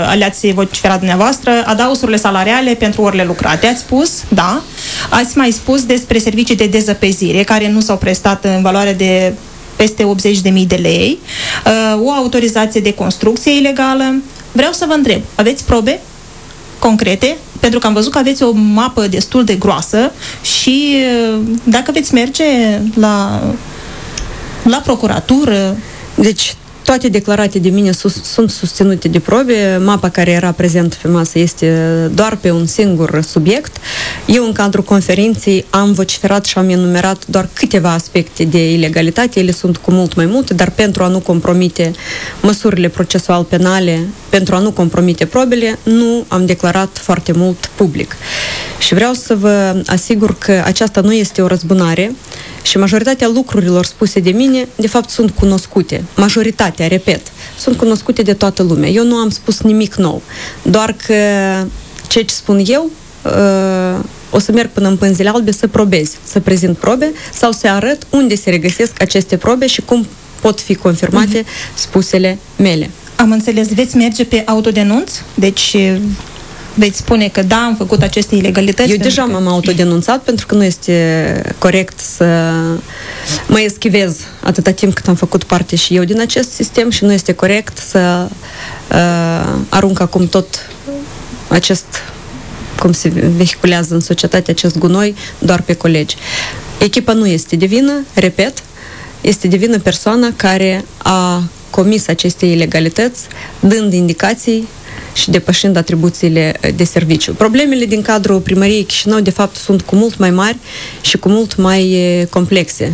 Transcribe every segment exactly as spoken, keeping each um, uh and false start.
le-ați vociferat dumneavoastră, adausurile salariale pentru orele lucrate. Ați spus, da, ați mai spus despre servicii de dezăpezire care nu s-au prestat în valoare de peste optzeci de mii de lei, o autorizație de construcție ilegală. Vreau să vă întreb, aveți probe concrete? Pentru că am văzut că aveți o mapă destul de groasă și dacă veți merge la, la procuratură... Deci, toate declarate de mine sus, sunt susținute de probe. Mapa care era prezentă pe masă este doar pe un singur subiect. Eu, în cadrul conferinței, am vociferat și am enumerat doar câteva aspecte de ilegalitate. Ele sunt cu mult mai multe, dar pentru a nu compromite măsurile procesual penale, pentru a nu compromite probele, nu am declarat foarte mult public. Și vreau să vă asigur că aceasta nu este o răzbunare și majoritatea lucrurilor spuse de mine, de fapt, sunt cunoscute. Majoritatea, repet, sunt cunoscute de toată lumea. Eu nu am spus nimic nou, doar că ceea ce spun eu o să merg până în pânzele albe să probez, să prezint probe sau să arăt unde se regăsesc aceste probe și cum pot fi confirmate uh-huh. spusele mele. Am înțeles, veți merge pe autodenunț? Deci veți spune că da, am făcut aceste ilegalități? Eu deja că... m-am autodenunțat pentru că nu este corect să mă eschivez atâta timp cât am făcut parte și eu din acest sistem și nu este corect să uh, arunc acum tot acest, cum se vehiculează în societate, acest gunoi doar pe colegi. Echipa nu este de vină, repet, este de vină persoana care a comis aceste ilegalități, dând indicații și depășind atribuțiile de serviciu. Problemele din cadrul primăriei Chișinău, de fapt, sunt cu mult mai mari și cu mult mai complexe.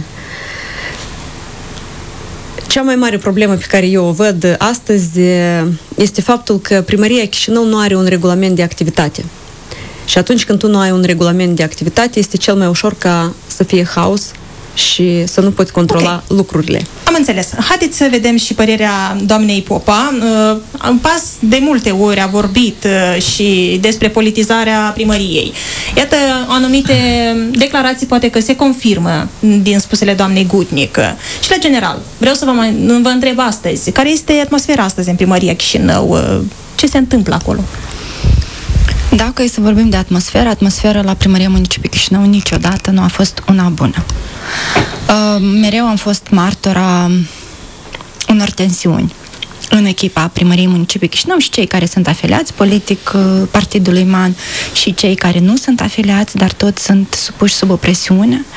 Cea mai mare problemă pe care eu o văd astăzi este faptul că primăria Chișinău nu are un regulament de activitate. Și atunci când tu nu ai un regulament de activitate, este cel mai ușor ca să fie haos și să nu poți controla okay. lucrurile. Am înțeles. Haideți să vedem și părerea doamnei Popa. În pas de multe ori a vorbit și despre politizarea primăriei. Iată, anumite declarații poate că se confirmă din spusele doamnei Gutnic. Și la general, vreau să vă, mai, vă întreb astăzi, care este atmosfera astăzi în primăria Chișinău? Ce se întâmplă acolo? Dacă e să vorbim de atmosferă, atmosfera la primăria municipiului Chișinău niciodată nu a fost una bună. Uh, mereu am fost martora unor tensiuni în echipa primăriei municipiului Chișinău și cei care sunt afiliați politic partidului M A N și cei care nu sunt afiliați, dar toți sunt supuși sub o presiune.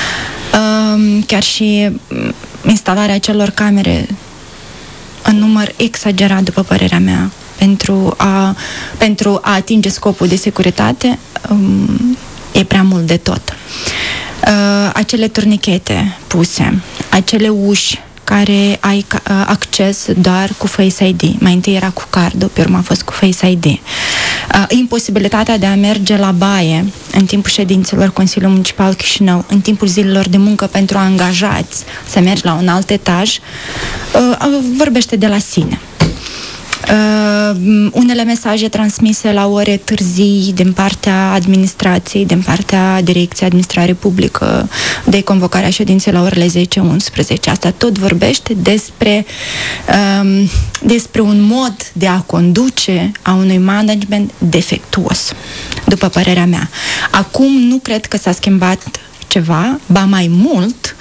Uh, chiar și instalarea acelor camere în număr exagerat, după părerea mea, pentru a, pentru a atinge scopul de securitate, um, e prea mult de tot. Uh, acele turnichete puse, acele uși care ai uh, acces doar cu Face I D. Mai întâi era cu cardul, pe urmă a fost cu Face I D. Uh, imposibilitatea de a merge la baie în timpul ședințelor Consiliului Municipal Chișinău, în timpul zilelor de muncă pentru angajați, să mergi la un alt etaj, uh, vorbește de la sine. Uh, unele mesaje transmise la ore târzii din partea administrației, din partea Direcției Administrare Publică, de convocarea ședinței la orele zece unsprezece. Asta tot vorbește despre, um, despre un mod de a conduce a unui management defectuos, după părerea mea. Acum nu cred că s-a schimbat ceva, ba mai mult,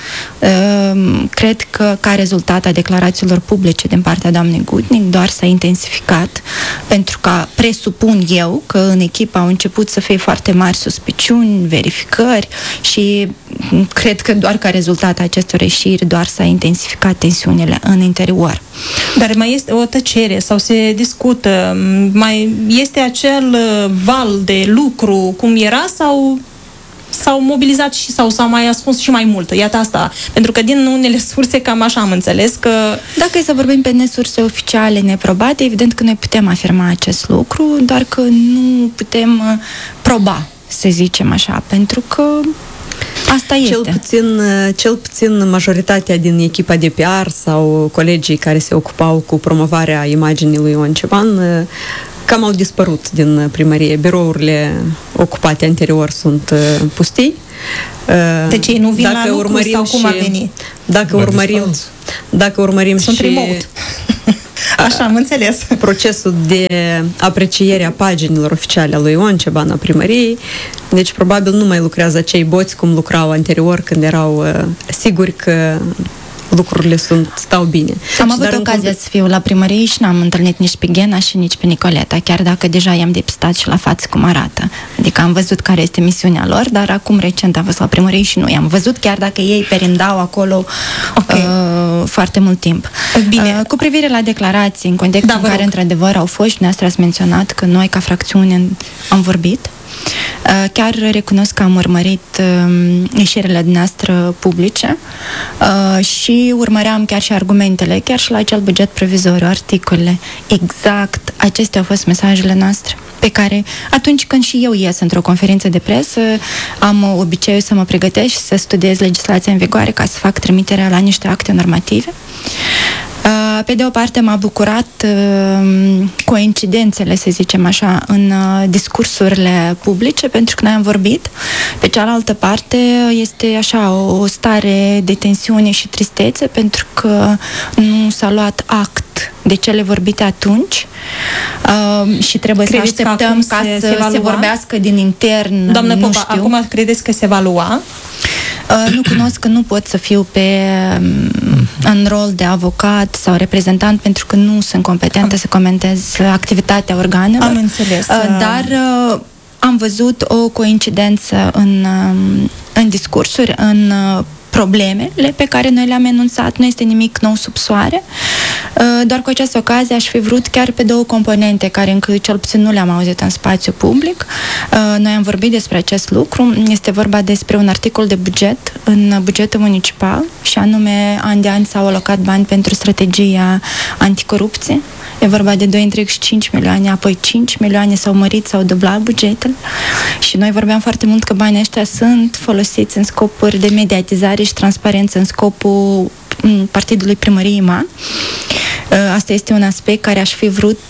cred că ca rezultat a declarațiilor publice din partea doamnei Gutnic doar s-a intensificat, pentru că presupun eu că în echipă au început să fie foarte mari suspiciuni, verificări și cred că doar ca rezultat a acestor ieșiri doar s-a intensificat tensiunile în interior. Dar mai este o tăcere sau se discută, mai este acel val de lucru cum era sau s-au mobilizat și sau s-au mai ascuns și mai mult? Iată asta. Pentru că din unele surse cam așa am înțeles că... Dacă e să vorbim pe nesurse oficiale neprobate, evident că noi putem afirma acest lucru, doar că nu putem proba, să zicem așa, pentru că asta este. Cel puțin, cel puțin majoritatea din echipa de P R sau colegii care se ocupau cu promovarea imaginii lui Ion Ceban cam au dispărut din primărie. Birourile ocupate anterior sunt uh, pustii. Uh, deci ei nu vin dacă la lucru sau cum ar veni? Dacă urmărim, dacă urmărim sunt și... remote. Așa, am înțeles. Procesul de apreciere a paginilor oficiale a lui Ion Ceban, a primăriei. Deci, probabil, nu mai lucrează acei boți cum lucrau anterior, când erau uh, siguri că lucrurile sunt, stau bine. Am avut ocazia să fiu la primărie și n-am întâlnit nici pe Ghena și nici pe Nicoleta, chiar dacă deja i-am depistat și la față cum arată. Adică am văzut care este misiunea lor, dar acum recent am fost la primărie și nu i-am văzut, chiar dacă ei perindau acolo okay. uh, foarte mult timp. Bine. Uh, cu privire la declarații, în contextul da, în care, rog. într-adevăr, au fost și dumneavoastră ați menționat că noi, ca fracțiune, am vorbit. Chiar recunosc că am urmărit ieșirile noastre publice și urmăream chiar și argumentele, chiar și la acel buget provizoriu, articolele. Exact acestea au fost mesajele noastre, pe care atunci când și eu ies într-o conferință de presă, am obiceiul să mă pregătesc și să studiez legislația în vigoare ca să fac trimiterea la niște acte normative. Pe de o parte m-a bucurat uh, coincidențele, să zicem așa, în uh, discursurile publice, pentru că noi am vorbit. Pe cealaltă parte este așa o, o stare de tensiune și tristețe, pentru că nu s-a luat act de cele vorbite atunci uh, și trebuie credeți să așteptăm ca se, să se, se vorbească din intern. Doamnă nu Popa, știu. acum credeți că se va lua? Uh, nu cunosc, că nu pot să fiu pe în rol de avocat sau reprezentant, pentru că nu sunt competentă am. să comentez activitatea organelor. Am înțeles. Uh, dar uh, am văzut o coincidență în, uh, în discursuri, în uh, problemele pe care noi le-am enunțat. Nu este nimic nou sub soare. Doar cu această ocazie aș fi vrut chiar pe două componente care încă cel puțin nu le-am auzit în spațiu public. Noi am vorbit despre acest lucru. Este vorba despre un articol de buget în bugetul municipal și anume an de an s-au alocat bani pentru strategia anticorupție. E vorba de doi virgulă cinci milioane, apoi cinci milioane s-au mărit, s-au dublat bugetul și noi vorbeam foarte mult că banii ăștia sunt folosiți în scopuri de mediatizare și transparență în scopul Partidului Primăriei Man. Asta este un aspect care aș fi vrut,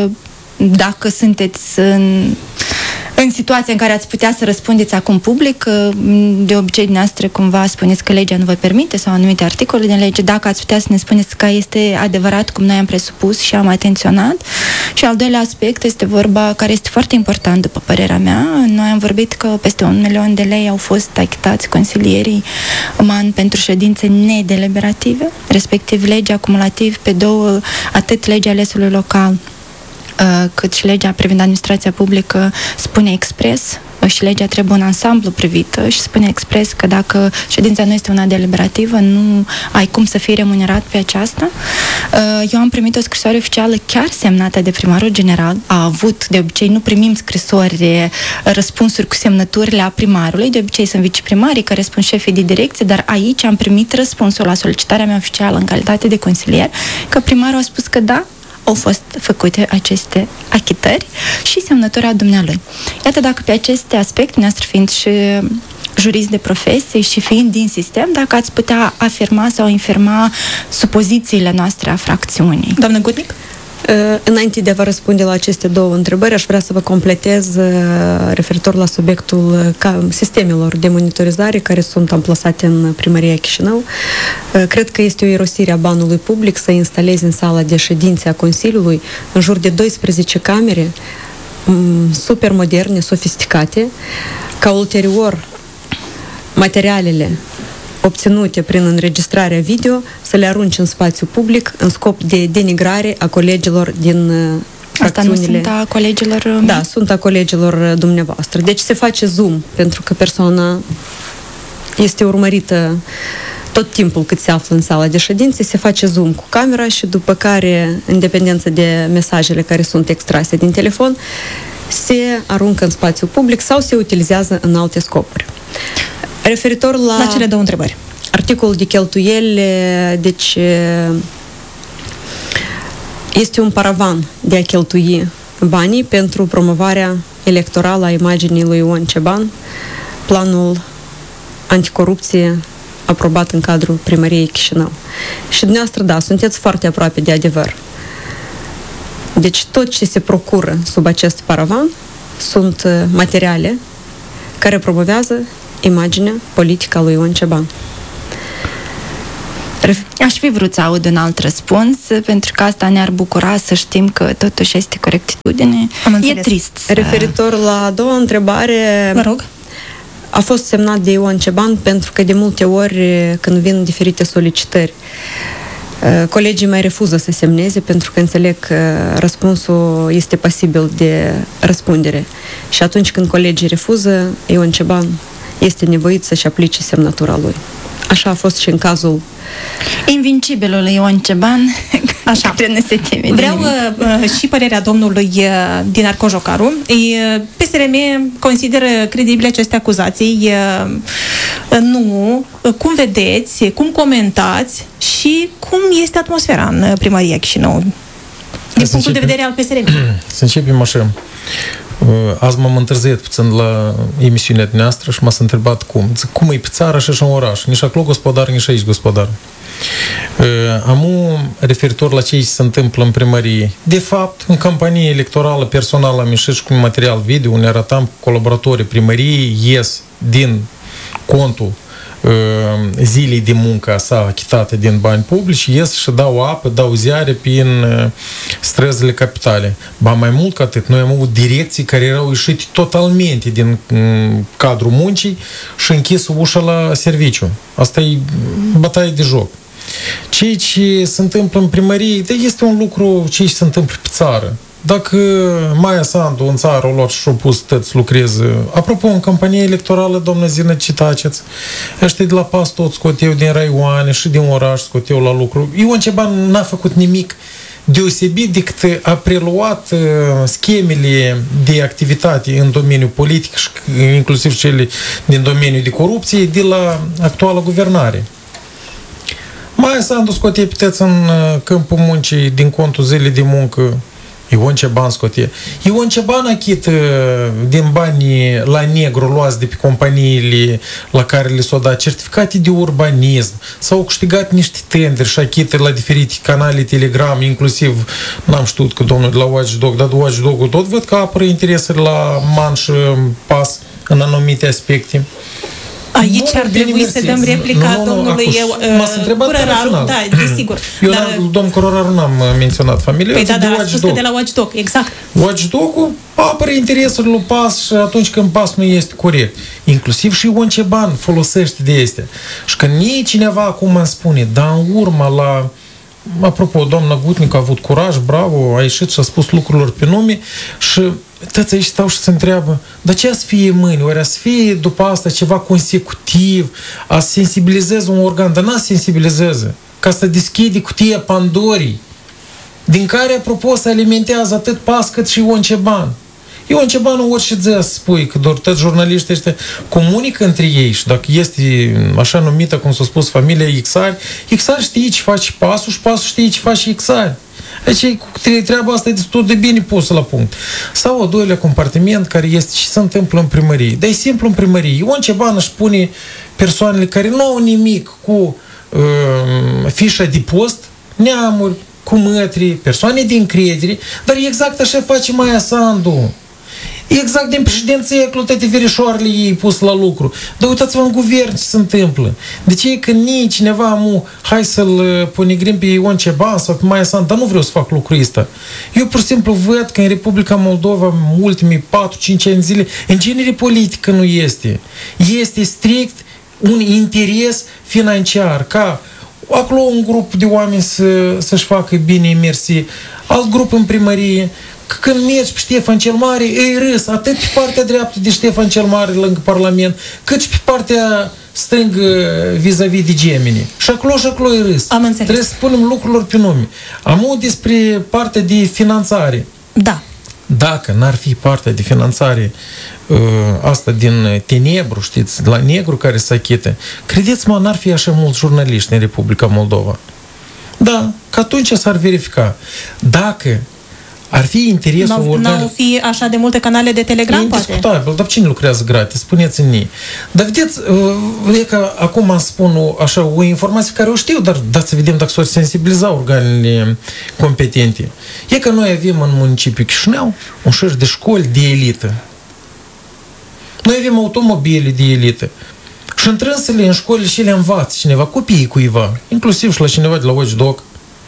dacă sunteți în, în situația în care ați putea să răspundeți acum public. De obicei dumneavoastră cumva spuneți că legea nu vă permite sau anumite articole din lege, dacă ați putea să ne spuneți că este adevărat cum noi am presupus și am atenționat. Și al doilea aspect este vorba, care este foarte important după părerea mea. Noi am vorbit că peste un milion de lei au fost achitați consilierii Man pentru ședințe nedeliberative, respectiv legea acumulativ pe două, atât legea alesului local cât și legea privind administrația publică spune expres, și legea trebuie un ansamblu privită și spune expres că dacă ședința nu este una deliberativă, nu ai cum să fii remunerat pe aceasta. Eu am primit o scrisoare oficială chiar semnată de primarul general. A avut, de obicei nu primim scrisori, răspunsuri cu semnăturile a primarului, de obicei sunt viceprimarii care răspund șefii de direcție, dar aici am primit răspunsul la solicitarea mea oficială în calitate de consilier, că primarul a spus că da, au fost făcute aceste achitări și semnătura dumnealui. Iată, dacă pe aceste aspecte, noastră fiind și jurist de profesie și fiind din sistem, dacă ați putea afirma sau infirma supozițiile noastre a fracțiunii. Doamnă Gutnic? Înainte de a vă răspunde la aceste două întrebări, aș vrea să vă completez referitor la subiectul sistemelor de monitorizare care sunt amplasate în Primăria Chișinău. Cred că este o irosire a banului public să instalezi în sala de ședințe a Consiliului în jur de douăsprezece camere super moderne, sofisticate, ca ulterior materialele obținute prin înregistrarea video să le arunci în spațiu public în scop de denigrare a colegilor din fracțiunile. Asta nu sunt a colegilor mei? Da, sunt a colegilor dumneavoastră. Deci se face zoom, pentru că persoana este urmărită tot timpul cât se află în sala de ședințe, se face zoom cu camera și după care, în dependență de mesajele care sunt extrase din telefon, se aruncă în spațiu public sau se utilizează în alte scopuri. Referitor la, la cele două întrebări. Articolul de cheltuieli, deci este un paravan de a cheltui banii pentru promovarea electorală a imaginii lui Ion Ceban, planul anticorupție aprobat în cadrul Primăriei Chișinău. Și dumneavoastră, da, sunteți foarte aproape de adevăr. Deci tot ce se procură sub acest paravan sunt materiale care promovează imaginea politică a lui Ion Ceban. Aș fi vrut să aud un alt răspuns, pentru că asta ne-ar bucura să știm că totuși este corectitudine. E trist. Referitor la a doua întrebare, Vă rog. A fost semnat de Ion Ceban pentru că de multe ori când vin diferite solicitări, colegii mai refuză să semneze pentru că înțeleg că răspunsul este pasibil de răspundere. Și atunci când colegii refuză, Ion Ceban este nevoit să-și aplice semnătura lui. Așa a fost și în cazul invincibilul Ion Ceban. Așa. Nu se teme. Vreau uh, și părerea domnului uh, Dinar Cojocaru. Uh, P S R M consideră credibile aceste acuzații. Uh, nu. Cum vedeți, cum comentați și cum este atmosfera în primăria Chișinău? Din punctul de vedere al P S R M. Să începem așa. Azi m-am întârziat puțin la emisiunea noastră și m-ați întrebat cum. Zic, cum e pe țară și în oraș? Nici acolo gospodar, nici aici gospodar. Amu, referitor la ce se întâmplă în primărie, de fapt, în campanie electorală personală am ieșit și cu un material video, ne arătam colaboratorii primăriei ies din contul zilei de muncă sa achitate din bani publici, ies și dau apă, dau ziare prin străzile capitale. Ba mai mult ca atât, noi am avut direcții care erau ieșite totalmente din cadrul muncii și închis ușa la serviciu. Asta e bătaie de joc. Ceea ce se întâmplă în primărie, este un lucru ce se întâmplă pe țară. Dacă Maia Sandu în țară o luat și o pus toți lucreze, apropo, în campanie electorală, doamnă Zina, citaceți, ăștia de la pas toți scoteau din raioane și din oraș scoteau la lucru. Ion Ceban n-a făcut nimic deosebit decât a preluat uh, schemele de activitate în domeniul politic și inclusiv cele din domeniul de corupție de la actuala guvernare. Maia Sandu scotea pe toți în uh, câmpul muncii din contul zilei de muncă. Ion Ceban scotie. Ion Ceban achită din banii la negru luați de pe companiile la care le s-au dat certificate de urbanism, s-au câștigat niște tenderi și achită la diferite canale Telegram, inclusiv, n-am știut că domnul de la Watchdog, dar Watchdog-ul tot văd că apără interesele la Man și Pas în anumite aspecte. Aici nu, ar trebui să dăm replica nu, nu, domnului Curăraru. Da, desigur. Eu, dar... domnul Curăraru, n-am menționat familia. Păi da, dar a spus că de la Watchdog, exact. Watchdog-ul apără interesul lui Pas și atunci când Pas nu este corect. Inclusiv și Ion Ceban folosește de astea. Și când nici cineva acum îmi spune, dar în urmă la... Apropo, doamna Gutnic a avut curaj, bravo, a ieșit și a spus lucrurilor pe nume și toți aici stau și se întreabă, dar ce a să fie mâine? Oare a să fie după asta ceva consecutiv? A să sensibilizeze un organ? Dar n-a sensibilizeze. Ca să deschide cutia Pandorii, din care, apropo, se alimentează atât Pas cât și Ion Ceban. Ion Ceban orice zi să spui că doar toți jurnaliștii ăștia comunică între ei și dacă este așa numită, cum s-a spus, familia Ixari, Ixari știe ce face Pasul și Pasul știe ce face Ixari. Deci treaba asta e destul de bine pusă la punct. Sau al doilea compartiment care este ce se întâmplă în primărie. Dar e simplu în primărie. Ion Ceban își pune persoanele care nu au nimic cu uh, fișa de post, neamuri, cu mătri, persoane de încredere, dar exact așa face Maia Sandu. Exact din președinție cu toate verișoarele ei pus la lucru. Dar uitați-vă în guvern ce se întâmplă. De ce e că nici cineva mu, hai să-l ponegrim pe Ion Ceban sau pe Maia Sandu, dar nu vreau să fac lucrul ăsta. Eu pur și simplu văd că în Republica Moldova în ultimii patru cinci ani zile, în genere politică nu este. Este strict un interes financiar, ca acolo un grup de oameni să, să-și facă bine mersi, alt grup în primărie. Când mergi pe Ștefan cel Mare, îi râs atât pe partea dreaptă de Ștefan cel Mare lângă Parlament, cât și pe partea stângă vis-a-vis de Gemini. Și acolo și acolo îi râs. Am înțeles. Trebuie să spunem lucrurilor pe nume. Am despre partea de finanțare. Da. Dacă n-ar fi partea de finanțare uh, asta din tenebru, știți, la negru care se achită, credeți-mă, n-ar fi așa mulți jurnaliști în Republica Moldova. Da, că atunci s-ar verifica. Dacă ar fi interesul N-au, organ... n-au fi așa de multe canale de Telegram, poate? Indiscutabil, dar cine lucrează gratis? Spuneți-mi nie. Dar vedeți, e că acum îmi spun așa o informație care o știu, dar dați să vedem dacă s-o sensibiliza organele competente. E că noi avem în municipiul Chișinău un șir de școli de elită. Noi avem automobile de elită. Și întrânsele în școli și le învață cineva, copiii cuiva, inclusiv și la cineva de la Watchdog,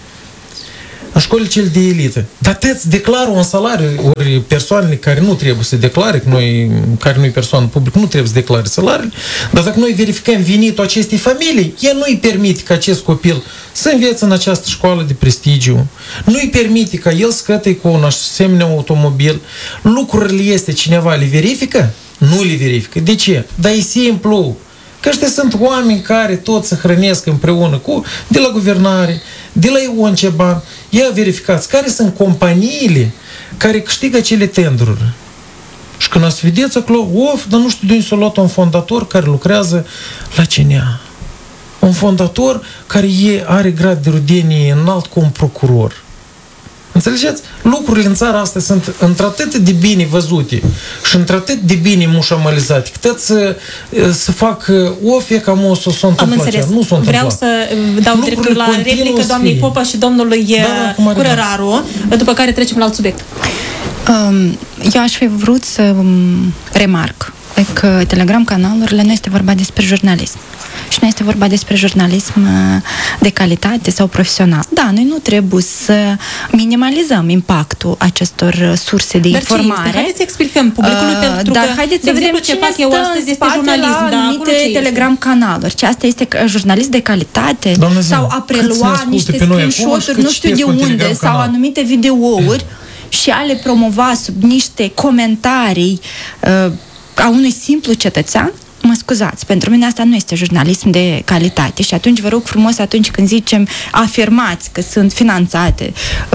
în școlile cele de elită. Dar te-ți declară un salariu, ori persoanele care nu trebuie să declare, că noi, care nu e persoană publică, nu trebuie să declare salariul, dar dacă noi verificăm venitul acestei familii, ea nu-i permite ca acest copil să învețe în această școală de prestigiu, nu-i permite ca el să căte cu un asemenea automobil, lucrurile este cineva le verifică? Nu le verifică. De ce? Dar e simplu. Că ăștia sunt oameni care tot se hrănesc împreună cu, de la guvernare, de la Ion Ceban. Ia verificați care sunt companiile care câștigă acele tendruri. Și când ați vedeți acolo, of, dar nu știu de unde s-a luat un fondator care lucrează la C N A. Un fondator care e, are grad de rudenie înalt cu un procuror. Înțelegeți? Lucrurile în țara asta sunt într-atât de bine văzute și într-atât de bine mușamalizate, cât să, să fac o fie cam o să s-o întâmplă. Nu s-o Vreau să dau dreptul la replică doamnei Popa și domnului da, da, Curăraru, după care trecem la alt subiect. Eu aș fi vrut să remarc că Telegram canalurile nu este vorba despre jurnalism. Și nu este vorba despre jurnalism de calitate sau profesional. Da, noi nu trebuie să minimalizăm impactul acestor surse de dar informare. Dar haideți să explicăm publicului, uh, pentru dar că, haideți să vedem ce fac eu astăzi este jurnalism, la da, anumite Telegram canaluri. Ce asta este jurnalist de calitate? Doamne sau a prelua niște screenshot-uri, nu știu de unde, sau anumite videouri și a le promova sub niște comentarii uh, a unui simplu cetățean? Mă scuzați, pentru mine asta nu este jurnalism de calitate și atunci vă rog frumos, atunci când zicem afirmați că sunt finanțate,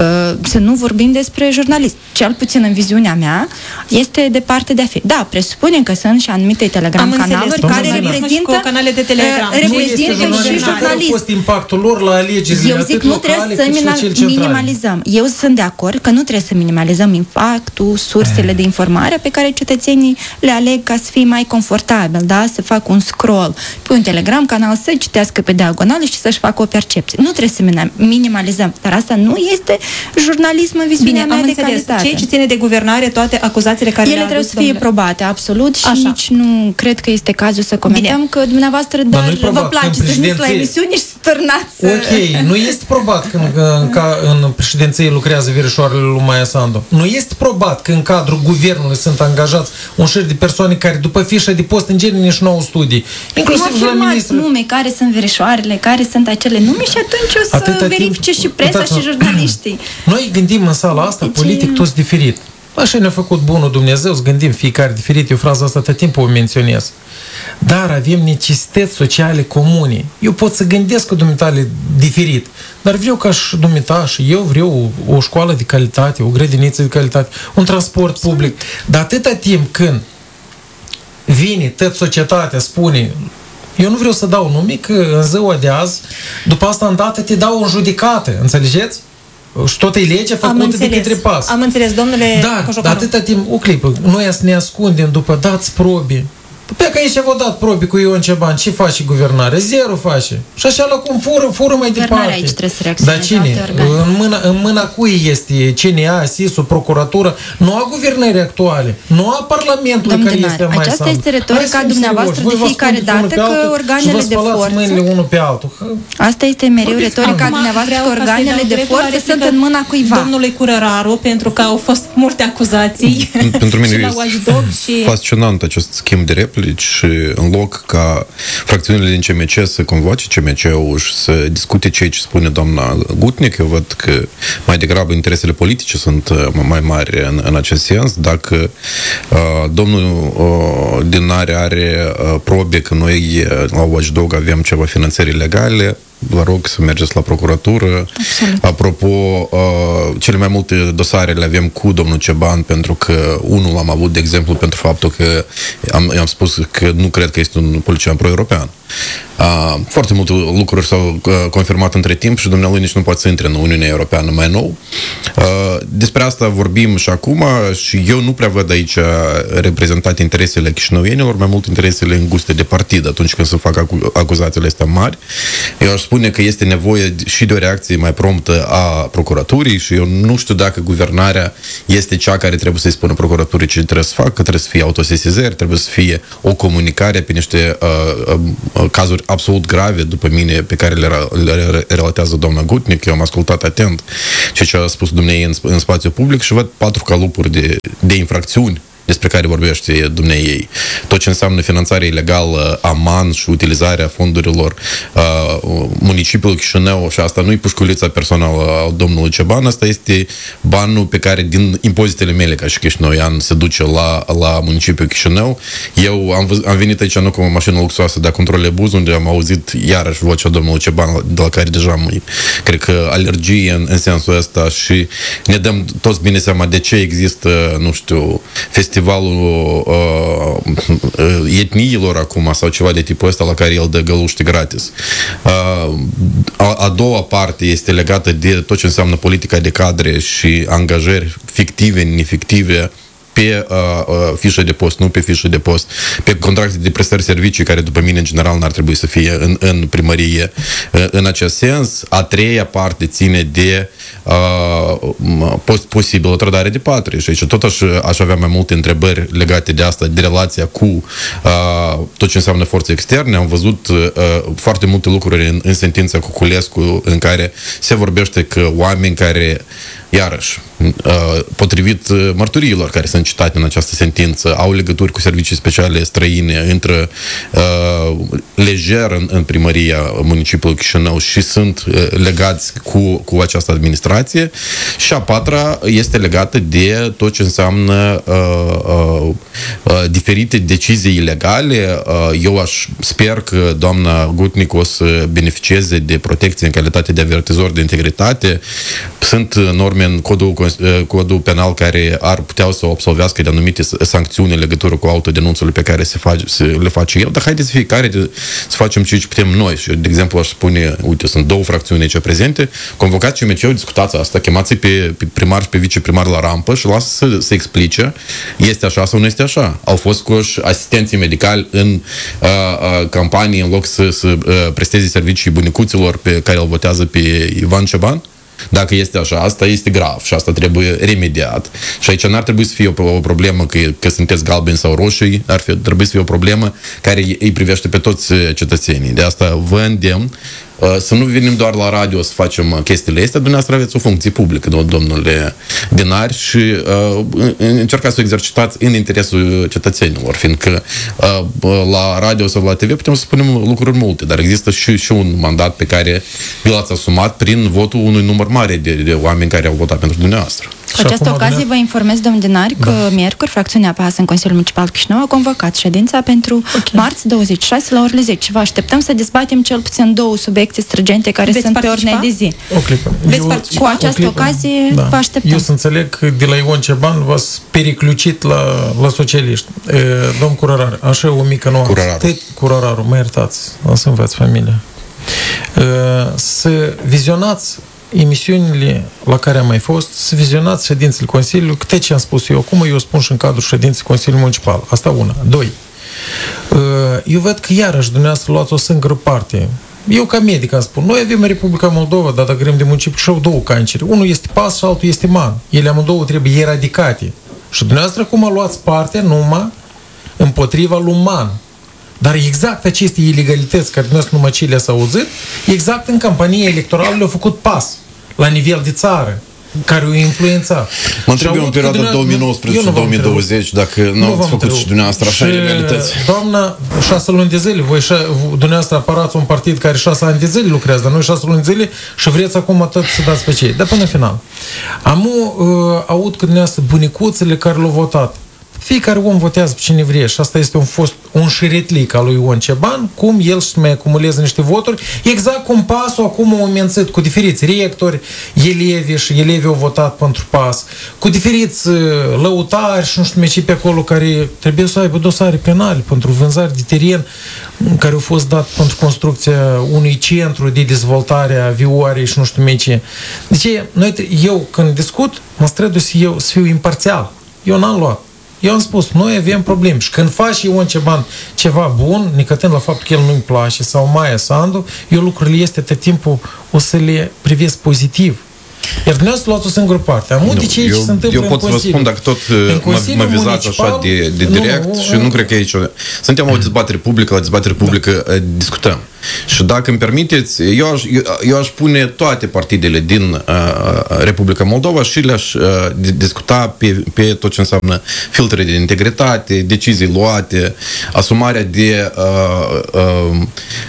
să nu vorbim despre jurnalism. Cel puțin în viziunea mea este departe de a fi. Da, presupunem că sunt și anumite Telegram canaluri care reprezintă canale de Telegram. Reprezintă și jurnalism. A fost impactul lor la alegerile Eu zic, nu trebuie să minimalizăm. Eu sunt de acord că nu trebuie să minimalizăm impactul, sursele de informare pe care cetățenii le aleg ca să fie mai confortabil, da? Să facă un scroll pe un Telegram canal, să citească pe diagonală și să-și facă o percepție. Nu trebuie să minimalizăm, dar asta nu este jurnalism în viziunea mea de calitate. Ceea ce ține de guvernare, toate acuzațiile care ele le trebuie să fie probate, absolut, și așa. Nici nu cred că este cazul să comentăm. Bine. Că dumneavoastră doar vă place să veniți la emisiune și să târnați. Ok, nu este probat că în, ca, în președinție lucrează verișoarele lui Maia Sandu. Nu este probat că în cadrul guvernului sunt angajați un șir de persoane care după fișa de post în genere nici nouă studii. Inclusiv nu la ministru. nume, care sunt verișoarele, care sunt acele nume și atunci o să atâta verifice timp, și presa uitați, și jurnaliștii. Noi gândim în sala asta deci, politic toți diferit. Așa ne-a făcut bunul Dumnezeu să gândim fiecare diferit. Eu fraza asta tot timpul o menționez. Dar avem necesități sociale comune. Eu pot să gândesc cu dumneitale diferit, dar vreau ca și dumneita și eu vreau o școală de calitate, o grădiniță de calitate, un transport public. Dar atâta timp când vine tot societatea, spune, eu nu vreau să dau nume, că în ziua de azi, după asta îndată te dau în judecată, înțelegeți? Și tot e legea făcută de către pas. Am înțeles, domnule Da, Cojocaru. dar atâta timp, o clipă, noi să ne ascundem după dați probe. Pe că aici v-a dat probe cu Ion Ceban, ce face guvernarea? Zero face. Și așa la cum fură, fură mai departe. Aici trebuie să reacționeze. Dar cine? În mâna, în mâna cui este C N A, S I S-ul, procuratura? Nu a guvernării actuale, nu a Parlamentului care Dinar, este mai aceasta sam. este retorica dumneavoastră de fiecare dată că organele de forță... mâinile unul pe altul. Asta este mereu retorica dumneavoastră că organele de forță sunt în mâna cuiva. Domnului Curăraru, pentru că au fost multe acuzații. Pentru mine este fascinant acest schimb de replici și în loc ca fracțiunile din C M C să convoace C M C-ul și să discute ceea ce spune doamna Gutnic, eu văd că mai degrabă interesele politice sunt mai mari în, în acest sens. Dacă uh, domnul uh, Dinare are uh, probe că noi la Watchdog avem ceva finanțări ilegale, vă rog să mergeți la procuratură. Absolut. Apropo, uh, cele mai multe dosare le avem cu domnul Ceban, pentru că unul am avut, de exemplu, pentru faptul că am, am spus că nu cred că este un politician pro-european. Uh, foarte multe lucruri s-au uh, confirmat între timp și dumnealui nici nu poate să intre în Uniunea Europeană mai nou. Uh, despre asta vorbim și acum și eu nu prea văd aici reprezentate interesele chișinăuienilor, mai mult interesele înguste de partid atunci când se fac acu- acuzațiile astea mari. Eu aș spune că este nevoie și de o reacție mai promptă a procuraturii și eu nu știu dacă guvernarea este cea care trebuie să-i spună procuraturii ce trebuie să facă, trebuie să fie autosesizări, trebuie să fie o comunicare pe niște uh, uh, cazuri absolut grave, după mine, pe care le, le relatează doamna Gutnic. Eu am ascultat atent ceea ce a spus dumneavoastră în, în spațiu public și văd patru calupuri de, de infracțiuni despre care vorbește dumneavoastră. Tot ce înseamnă finanțarea ilegală a M A N și utilizarea fondurilor uh, municipiului Chișinău, și asta nu e pușculița personală a domnului Ceban, asta este banul pe care din impozitele mele ca și chișinăuian se duce la, la municipiul Chișinău. Eu am, văz, am venit aici nu cu o mașină luxoasă, dar cu un trolebuz, unde am auzit iarăși vocea domnului Ceban, de la care deja am, cred că, alergie în, în sensul ăsta și ne dăm toți bine seama de ce există, nu știu, festivalul uh, etniilor acum sau ceva de tipul ăsta la care el dă găluște gratis. Uh, a, a doua parte este legată de tot ce înseamnă politica de cadre și angajări fictive, nefictive pe uh, uh, fișă de post, nu pe fișă de post, pe contracte de prestări servicii, care după mine în general n-ar trebui să fie în, în primărie. Uh, în acest sens, a treia parte ține de uh, pos- posibilă trădare de patrie și aici tot aș, aș avea mai multe întrebări legate de asta, de relația cu uh, tot ce înseamnă forțe externe. Am văzut uh, foarte multe lucruri în, în sentința cu Culescu, în care se vorbește că oameni care, iarăși, potrivit mărturiilor care sunt citate în această sentință, au legături cu servicii speciale străine, intră uh, lejer în, în primăria municipiului Chișinău și sunt uh, legați cu, cu această administrație. Și a patra este legată de tot ce înseamnă uh, uh, uh, diferite decizii ilegale. Uh, eu aș sper că doamna Gutnic o să beneficieze de protecție în calitate de avertizor de integritate. Sunt norme în codul codul penal care ar putea să absolvească de anumite sancțiuni în legătură cu autodenunțurile pe care se face, se le face el, dar haideți fiecare de, să facem ce putem noi. Și, de exemplu, aș spune, uite, sunt două fracțiuni aici prezente, convocați C M C-ul, discutați asta, chemați pe, pe primar și pe viceprimar la rampă și lasă să, să explice este așa sau nu este așa. Au fost scoși asistenții medicali în uh, uh, campanie în loc să, să uh, presteze servicii bunicuților pe care îl votează pe Ivan Ceban? Dacă este așa, asta este grav și asta trebuie remediat. Și aici n-ar trebui să fie o, o problemă că, că sunteți galbeni sau roșii, ar fi, trebui să fie o problemă care îi privește pe toți cetățenii. De asta vă îndemn să nu venim doar la radio să facem chestiile astea, dumneavoastră aveți o funcție publică, domnule Dinar, și uh, încercați să o exercitați în interesul cetățenilor, fiindcă uh, la radio sau la T V putem să spunem lucruri multe, dar există și, și un mandat pe care vi l-ați asumat prin votul unui număr mare de, de oameni care au votat pentru dumneavoastră. Cu această ocazie vă informez, domnul Dinari, că da. miercuri fracțiunea P A S în Consiliul Municipal Chișinău a convocat ședința pentru okay. marți douăzeci și șase la orele zece. Vă așteptăm să dezbatem cel puțin două subiecte străgente care Veți sunt participa? pe ordinea de zi. O clipă. Veți participa? Cu această ocazie da. vă așteptăm. Eu să înțeleg că de la Ion Ceban v-ați periclucit la, la socialiști. E, domn Curărar, așa o mică nuanță. Curăraru. Curăraru, mă iertați, o să înveți familia. E, să vizionați emisiunile la care am mai fost, să vizionați ședințele Consiliului, câte ce am spus eu acum, eu spun și în cadrul ședinței Consiliului Municipal. Asta una. Doi. Eu văd că iarăși dumneavoastră luați o singură parte. Eu ca medic am spus, noi avem în Republica Moldova, dar dacă grem de municipiu, și au două cancere. Unul este P A S și altul este M A N. Ele amândouă trebuie eradicate. Și dumneavoastră cum luați parte numai împotriva lui M A N. Dar exact aceste ilegalități care dumneavoastră numai ce le-ați auzit, exact în campania electorală le-au făcut P A S la nivel de țară, care o influența. Mă întreb eu în perioada două mii nouăsprezece două mii douăzeci dacă nu, nu ați făcut trebuie. și dumneavoastră așa ilegalități. Doamna, șase luni de zile, voi șa, dumneavoastră aparați un partid care șase ani de zile lucrează, dar noi șase luni de zile și vreți acum atât să dați pe cei. Dar până în final. Am uh, aud că dumneavoastră bunicuțele care l-au votat. Fiecare om votează pe cine vrea și asta este un fost un șiretlic al lui Ion Ceban, cum el și mai acumulează niște voturi, exact cum P A S-ul acum au mențit cu diferiți rectori, elevi și elevi au votat pentru P A S, cu diferiți lăutari și nu știu ce pe acolo care trebuie să aibă dosare penale pentru vânzare de teren care au fost dat pentru construcția unui centru de dezvoltare a vioarei și nu știu ce. Deci, noi, eu când discut, mă străduie să, eu, să fiu imparțial. Eu n-am luat eu am spus, noi avem probleme. Și când faci Ion Ceban ceva bun, necătând la faptul că el nu-i place, sau Maia Sandu, eu lucrurile este tot timpul o să le privesc pozitiv. Iar dumneavoastră luați o singură parte. Am multe ceea ce se întâmplă eu în pot să vă spun, dacă tot mă, mă vizați așa de, de direct nu, și nu cred că aici... Suntem o dezbatere publică, la dezbatere publică da. discutăm. Și dacă îmi permiteți, eu aș, eu, eu aș pune toate partidele din uh, Republica Moldova și le-aș uh, discuta pe, pe tot ce înseamnă filtre de integritate, decizii luate, asumarea de... Uh, uh,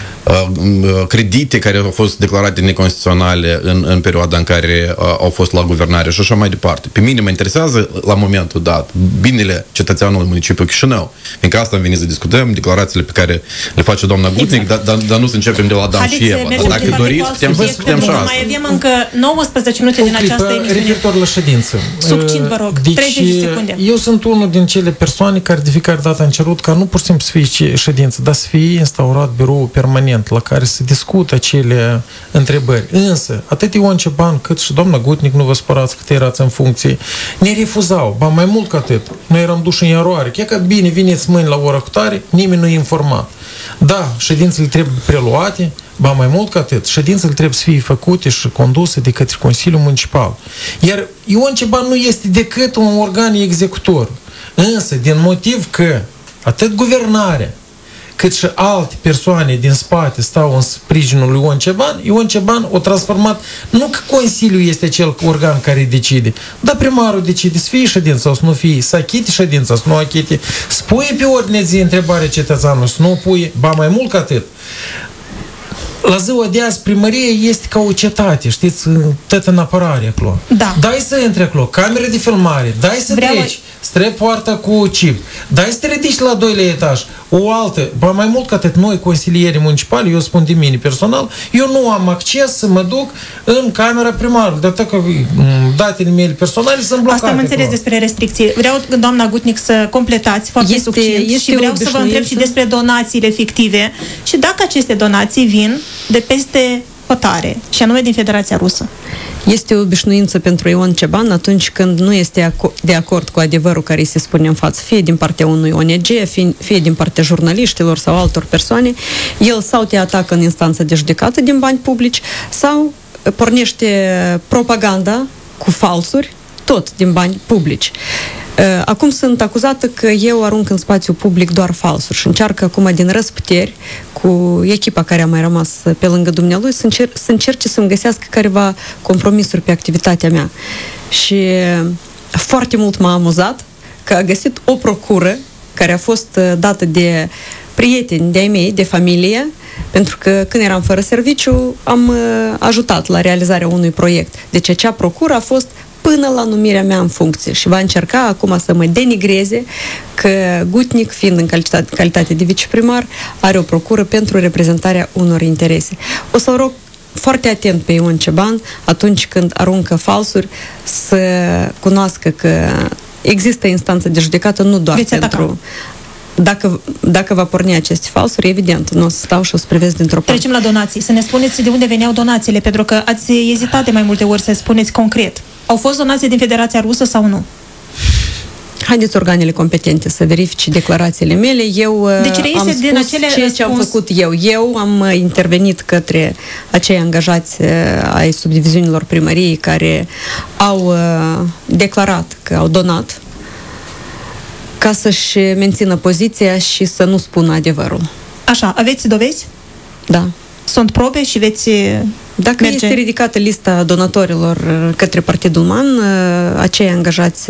credite care au fost declarate neconstituționale în, în perioada în care uh, au fost la guvernare și așa mai departe. Pe mine mă interesează la momentul dat binele cetățeanului municipiului Chișinău. Fiindcă asta am venit să discutăm, declarațiile pe care le face doamna Gutnic, exact. dar, dar, dar nu să începem de la Adam și Eva. Dar dacă doriți, putem să discutăm și asta. Mai avem încă nouăsprezece minute din această emisiune. Referitor la ședință. Succint, vă rog, deci, treizeci de secunde. Eu sunt unul din cele persoane care de fiecare dată am cerut ca nu pur și simplu să fie ședință, dar să fie instaurat birou permanent la care se discută acele întrebări. Însă, atât Ion Ceban cât și doamna Gutnic, nu vă spărați cât erați în funcție, ne refuzau. Ba mai mult ca atât. Noi eram duși în ianuarie. Chiar că bine, vineți mâini la ora cutare, nimeni nu e informat. Da, ședințele trebuie preluate, ba mai mult ca atât. Ședințele trebuie să fie făcute și conduse de către Consiliul Municipal. Iar Ion Ceban nu este decât un organ executor. Însă, din motiv că atât guvernarea cât și alte persoane din spate stau în sprijinul lui Ion Ceban, Ion Ceban o transformat, nu că Consiliul este cel organ care decide, dar primarul decide să fie ședință sau să nu fie, să achite ședința, să nu achite, să pui pe ordine zi întrebare cetățeanului, să nu pui, ba mai mult ca atât. La ziua de azi, primăria este ca o cetate, știți, tot în apărare acolo. Da. Dai să intri acolo, camere de filmare, dai să Vreau... treci, stre poarta cu chip, dai să te ridici la doilea etaj, o altă, ba mai mult ca atât, noi, consilierii municipali, eu spun de mine personal, eu nu am acces să mă duc în camera primarului, de atât că datele mele personale sunt blocate. Asta am înțeles despre restricții. Vreau, doamna Gutnic, să completați foarte este, succint este și vreau să vă întreb și despre donațiile fictive și dacă aceste donații vin de peste hotare, și anume din Federația Rusă. Este o obișnuință pentru Ion Ceban atunci când nu este de acord cu adevărul care îi se spune în față, fie din partea unui O N G, fie, fie din partea jurnaliștilor sau altor persoane, el sau te atacă în instanță de judecată din bani publici, sau pornește propaganda cu falsuri, tot din bani publici. Acum sunt acuzată că eu arunc în spațiu public doar falsuri și încearcă acum din răsputeri cu echipa care a mai rămas pe lângă dumnealui să, încer- să încerce să-mi găsească careva compromisuri pe activitatea mea. Și foarte mult m-a amuzat că a găsit o procură care a fost dată de prieteni de-ai mei, de familie, pentru că când eram fără serviciu am ajutat la realizarea unui proiect. Deci acea procură a fost până la numirea mea în funcție și va încerca acum să mă denigreze că Gutnic, fiind în calitate, calitate de viceprimar, are o procură pentru reprezentarea unor interese. O să rog foarte atent pe Ion Ceban atunci când aruncă falsuri să cunoască că există instanță de judecată nu doar Veți pentru... Ataca. Dacă, dacă va porni aceste falsuri, evident, nu o să stau și o să privesc dintr-o parte. Trecem la donații. Să ne spuneți de unde veneau donațiile, pentru că ați ezitat de mai multe ori să spuneți concret. Au fost donații din Federația Rusă sau nu? Haideți organele competente să verifice declarațiile mele. Eu deci am spus din acele ceea ce am făcut eu. Eu am intervenit către acei angajați ai subdiviziunilor primăriei care au declarat că au donat ca să-și mențină poziția și să nu spună adevărul. Așa, aveți dovezi? Da. Sunt probe și veți Dacă merge... este ridicată lista donatorilor către Partidul Man, acei angajați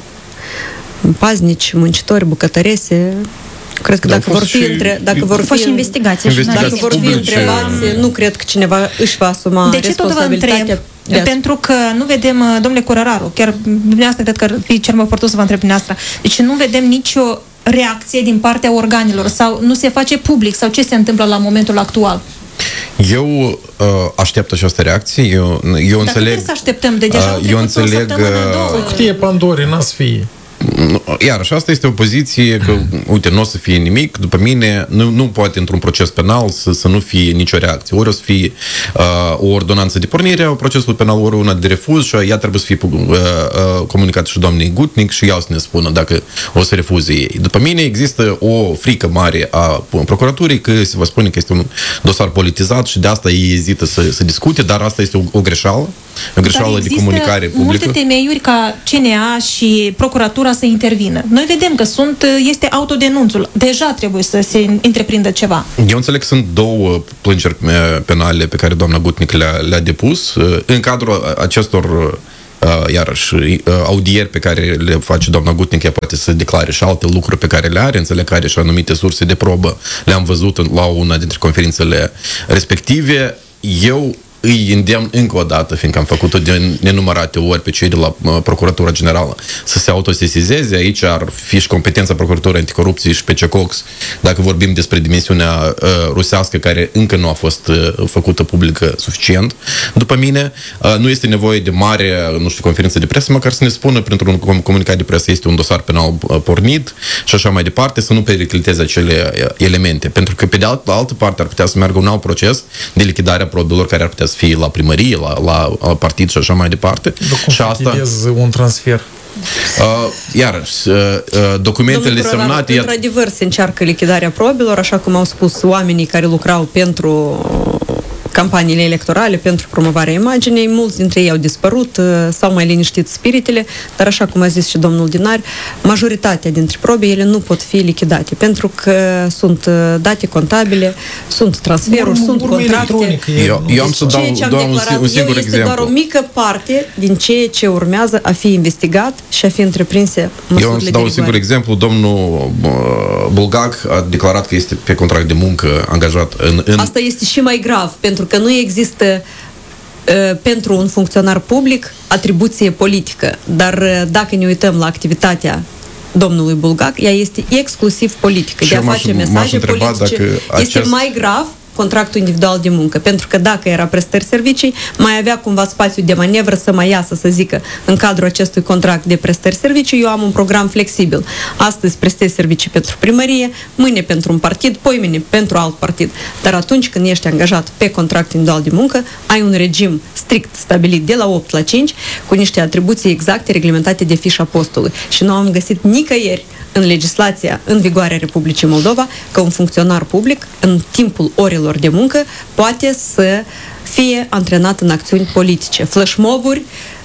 paznici, muncitori, bucătărese, cred că da, dacă vor fi între, dacă vor fi investigații, dacă vor fi întrebați, nu cred că cineva își va asuma de ce responsabilitatea. Tot vă întreb? Pentru că nu vedem, domnule Curăraru, chiar dumneavoastră cred că ar fi cel mai oportun să vă întreb dumneavoastră, deci nu vedem nicio reacție din partea organelor sau nu se face public sau ce se întâmplă la momentul actual? Eu uh, aștept această reacție. Eu, eu Dar înțeleg. Dar să așteptăm, de deja uh, eu înțeleg. O cutie Pandore, n-ați fie. iarăși, asta este o poziție că, uite, nu o să fie nimic, după mine, nu, nu poate într-un proces penal să, să nu fie nicio reacție. Ori o să fie uh, o ordonanță de pornire a procesului penal, ori una de refuz și ea trebuie să fie uh, uh, comunicată și doamnei Gutnic și ea o să ne spună dacă o să refuze ei. După mine există o frică mare a procuraturii că se va spune că este un dosar politizat și de asta ei ezită să, să discute, dar asta este o, o greșeală, o greșeală de comunicare publică. Multe temeiuri ca C N A și procuratura să intervină. Noi vedem că sunt, este autodenunțul. Deja trebuie să se întreprindă ceva. Eu înțeleg că sunt două plângeri penale pe care doamna Gutnic le-a, le-a depus. În cadrul acestor iarăși, audieri pe care le face doamna Gutnic, ea poate să declare și alte lucruri pe care le are, înțeleg că are și anumite surse de probă. Le-am văzut la una dintre conferințele respective. Eu îi îndemn încă o dată, fiindcă am făcut-o de nenumărate ori pe cei de la uh, Procuratura Generală, să se autosesizeze. Aici ar fi și competența Procuraturii Anticorupție și P C Cox, dacă vorbim despre dimensiunea uh, rusească, care încă nu a fost uh, făcută publică suficient. După mine, uh, nu este nevoie de mare, nu știu, conferință de presă, măcar să ne spună printr-un comunicat de presă este un dosar penal uh, pornit și așa mai departe, să nu pericliteze acele uh, elemente. Pentru că, pe de altă, altă parte, ar putea să meargă un alt proces de lichidare a probelor care ar putea să fie la primărie, la, la, la partid și așa mai departe. Și asta un transfer. Uh, iarăși, uh, uh, documentele Domnul semnate... Într-adevăr, se încearcă lichidarea probelor, așa cum au spus oamenii care lucrau pentru campaniile electorale, pentru promovarea imaginei. Mulți dintre ei au dispărut, s-au mai liniștit spiritele, dar așa cum a zis și domnul Dinar, majoritatea dintre probe, ele nu pot fi lichidate, pentru că sunt date contabile, sunt transferuri, Urmă, sunt contracte. Eu, eu am să dau, ceea ce am dau un, declarat un singur eu este exemplu. doar o mică parte din ceea ce urmează a fi investigat și a fi întreprinse măsurile Eu am să dau un singur exemplu. Domnul uh, Bulgac a declarat că este pe contract de muncă angajat în... în... Asta este și mai grav, pentru că nu există uh, pentru un funcționar public atribuție politică, dar uh, dacă ne uităm la activitatea domnului Bulgac, ea este exclusiv politică. Și de a face mesaje politice acest... este mai grav contractul individual de muncă, pentru că dacă era prestări servicii, mai avea cumva spațiu de manevră să mai iasă, să zică, în cadrul acestui contract de prestări servicii, eu am un program flexibil. Astăzi prestez servicii pentru primărie, mâine pentru un partid, poimâine pentru alt partid. Dar atunci când ești angajat pe contract individual de muncă, ai un regim strict stabilit de la opt la cinci, cu niște atribuții exacte reglementate de fișa postului. Și nu am găsit nicăieri în legislația în vigoare a Republicii Moldova că un funcționar public, în timpul orelor de muncă, poate să fie antrenat în acțiuni politice. Flashmob-uri,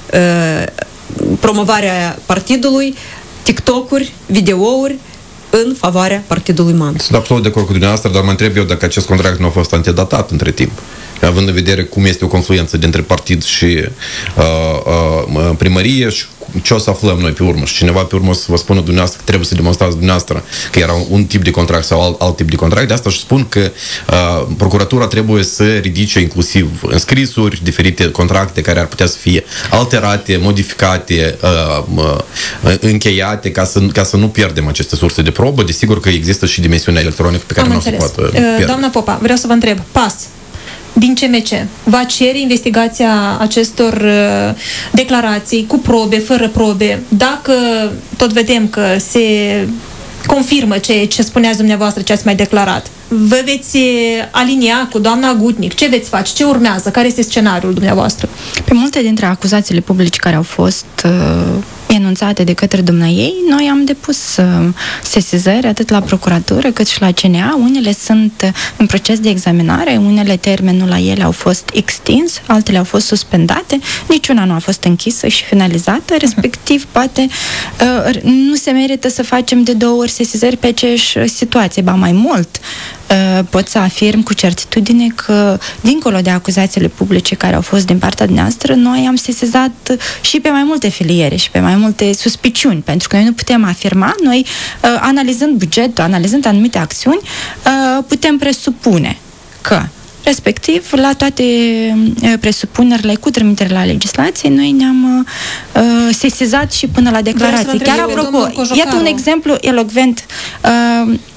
promovarea partidului, TikTok-uri, videouri în favoarea partidului mamă. Sunt absolut de acord cu dumneavoastră, dar mă întreb eu dacă acest contract nu a fost antedatat între timp. Având în vedere cum este o confluență dintre partid și uh, uh, primărie și ce o să aflăm noi pe urmă. Și cineva pe urmă o să vă spună dumneavoastră că trebuie să demonstrați dumneavoastră că era un tip de contract sau alt, alt tip de contract. De asta și spun că uh, procuratura trebuie să ridice inclusiv înscrisuri, diferite contracte care ar putea să fie alterate, modificate, uh, uh, încheiate ca să, ca să nu pierdem aceste surse de probă. Desigur că există și dimensiunea electronică pe care Am nu o să poată pierde. Doamna Popa, vreau să vă întreb, pas din C M C va cere investigația acestor uh, declarații cu probe, fără probe, dacă tot vedem că se confirmă ce, ce spuneați dumneavoastră, ce ați mai declarat, vă veți alinia cu doamna Gutnic? Ce veți face? Ce urmează? Care este scenariul dumneavoastră? Pe multe dintre acuzațiile publice care au fost uh, enunțate de către dumneaei, noi am depus uh, sesizări atât la procuratură cât și la C N A. Unele sunt uh, în proces de examinare, unele termenul la ele au fost extins, altele au fost suspendate, niciuna nu a fost închisă și finalizată, respectiv poate uh, nu se merită să facem de două ori sesizări pe aceeași situație, ba mai mult. Pot să afirm cu certitudine că, dincolo de acuzațiile publice care au fost din partea noastră, noi am sesizat și pe mai multe filiere și pe mai multe suspiciuni, pentru că noi nu putem afirma, noi, analizând bugetul, analizând anumite acțiuni, putem presupune că respectiv, la toate presupunerile cu trimitere la legislație, noi ne-am uh, sesizat și până la declarații. Chiar apropo, iată un exemplu elocvent. Uh,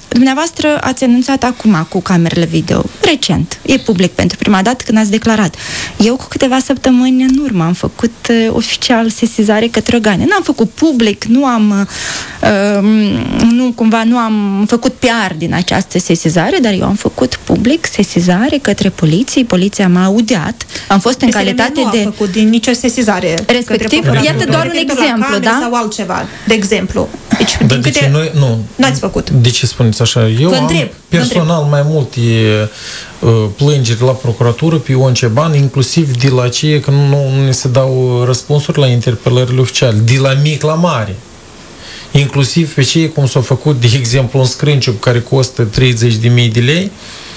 dumneavoastră ați anunțat acum cu camerele video, recent, e public pentru prima dată când ați declarat. Eu cu câteva săptămâni în urmă am făcut uh, oficial sesizare către organe. N-am făcut public, nu am uh, nu, cumva nu am făcut P R din această sesizare, dar eu am făcut public sesizare către poliție, poliția m-a audiat, am fost în P S L M calitate nu de... a făcut din nicio sesizare. Respectiv, iată doar un exemplu, da? Sau altceva, de exemplu. Deci, Dar din de câte... ce noi, nu, N-ați făcut. De ce spuneți așa? Eu Vă am întreb, personal mai multe uh, plângeri la procuratură pe Ion Ceban, inclusiv de la aceea că nu, nu ne se dau răspunsuri la interpelările oficiale, de la mic la mare. Inclusiv pe cei cum s-au făcut, de exemplu, un scrânciu care costă treizeci de mii de lei,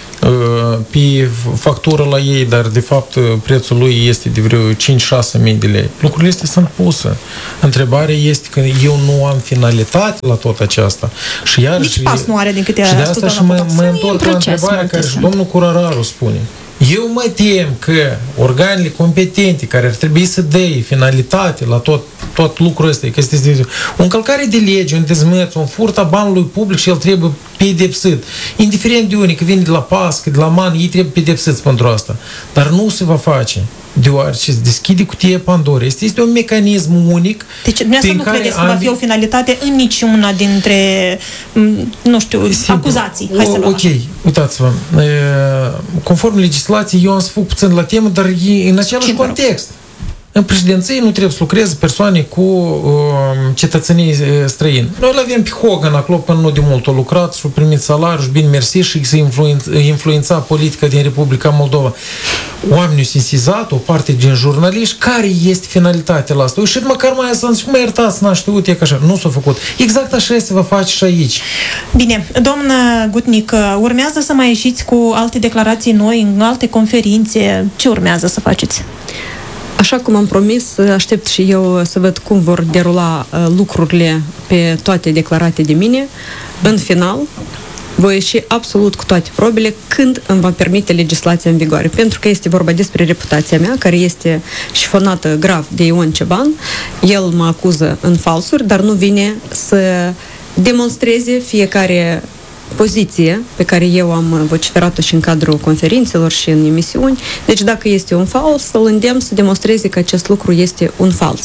pe factură la ei, dar de fapt prețul lui este de vreo cinci șase mii de lei. Lucrurile astea sunt puse. Întrebarea este că eu nu am finalitate la tot aceasta. Și iar Nici pas nu are din câte și de asta și mă, mă întorc la întrebarea care și domnul Curăraru spune. Eu mă tem că organele competente care ar trebui să dea finalitate la tot, tot lucrul ăsta, că este o încălcare de lege, un dezmăț, un furt a banului public și el trebuie pedepsit. Indiferent de unii, că vine de la PAS, că de la MAN, ei trebuie pedepsiți pentru asta. Dar nu se va face. Deoarece se deschide cutia Pandora. Este, este un mecanism unic. Deci, dumneavoastră nu credeți că va fi o finalitate în niciuna dintre, nu știu, Simplu. acuzații? Hai o, să luăm ok, așa. Uitați-vă. Conform legislației, eu am să fug puțin la temă, dar e în același Ce context. În președinție nu trebuie să lucreze persoane cu uh, cetățenii străini. Noi îl avem pe Hogan acolo până nu de mult. A lucrat și a primit salariu și bine mersi și să influența, influența politica din Republica Moldova. Oamenii s-au sesizat, o parte din jurnaliști, care este finalitatea la asta? Și măcar mai să mă iertați, n-a știut, e că așa. Nu s-a făcut. Exact așa se va face și aici. Bine, doamnă Gutnic, urmează să mai ieșiți cu alte declarații noi, în alte conferințe. Ce urmează să faceți? Așa cum am promis, aștept și eu să văd cum vor derula lucrurile pe toate declarate de mine. În final, voi ieși absolut cu toate probele când îmi va permite legislația în vigoare. Pentru că este vorba despre reputația mea, care este șifonată grav de Ion Ceban. El mă acuză în falsuri, dar nu vine să demonstreze fiecare poziție pe care eu am vociferat-o și în cadrul conferințelor și în emisiuni. Deci dacă este un fals, să-l îndemn să demonstreze că acest lucru este un fals.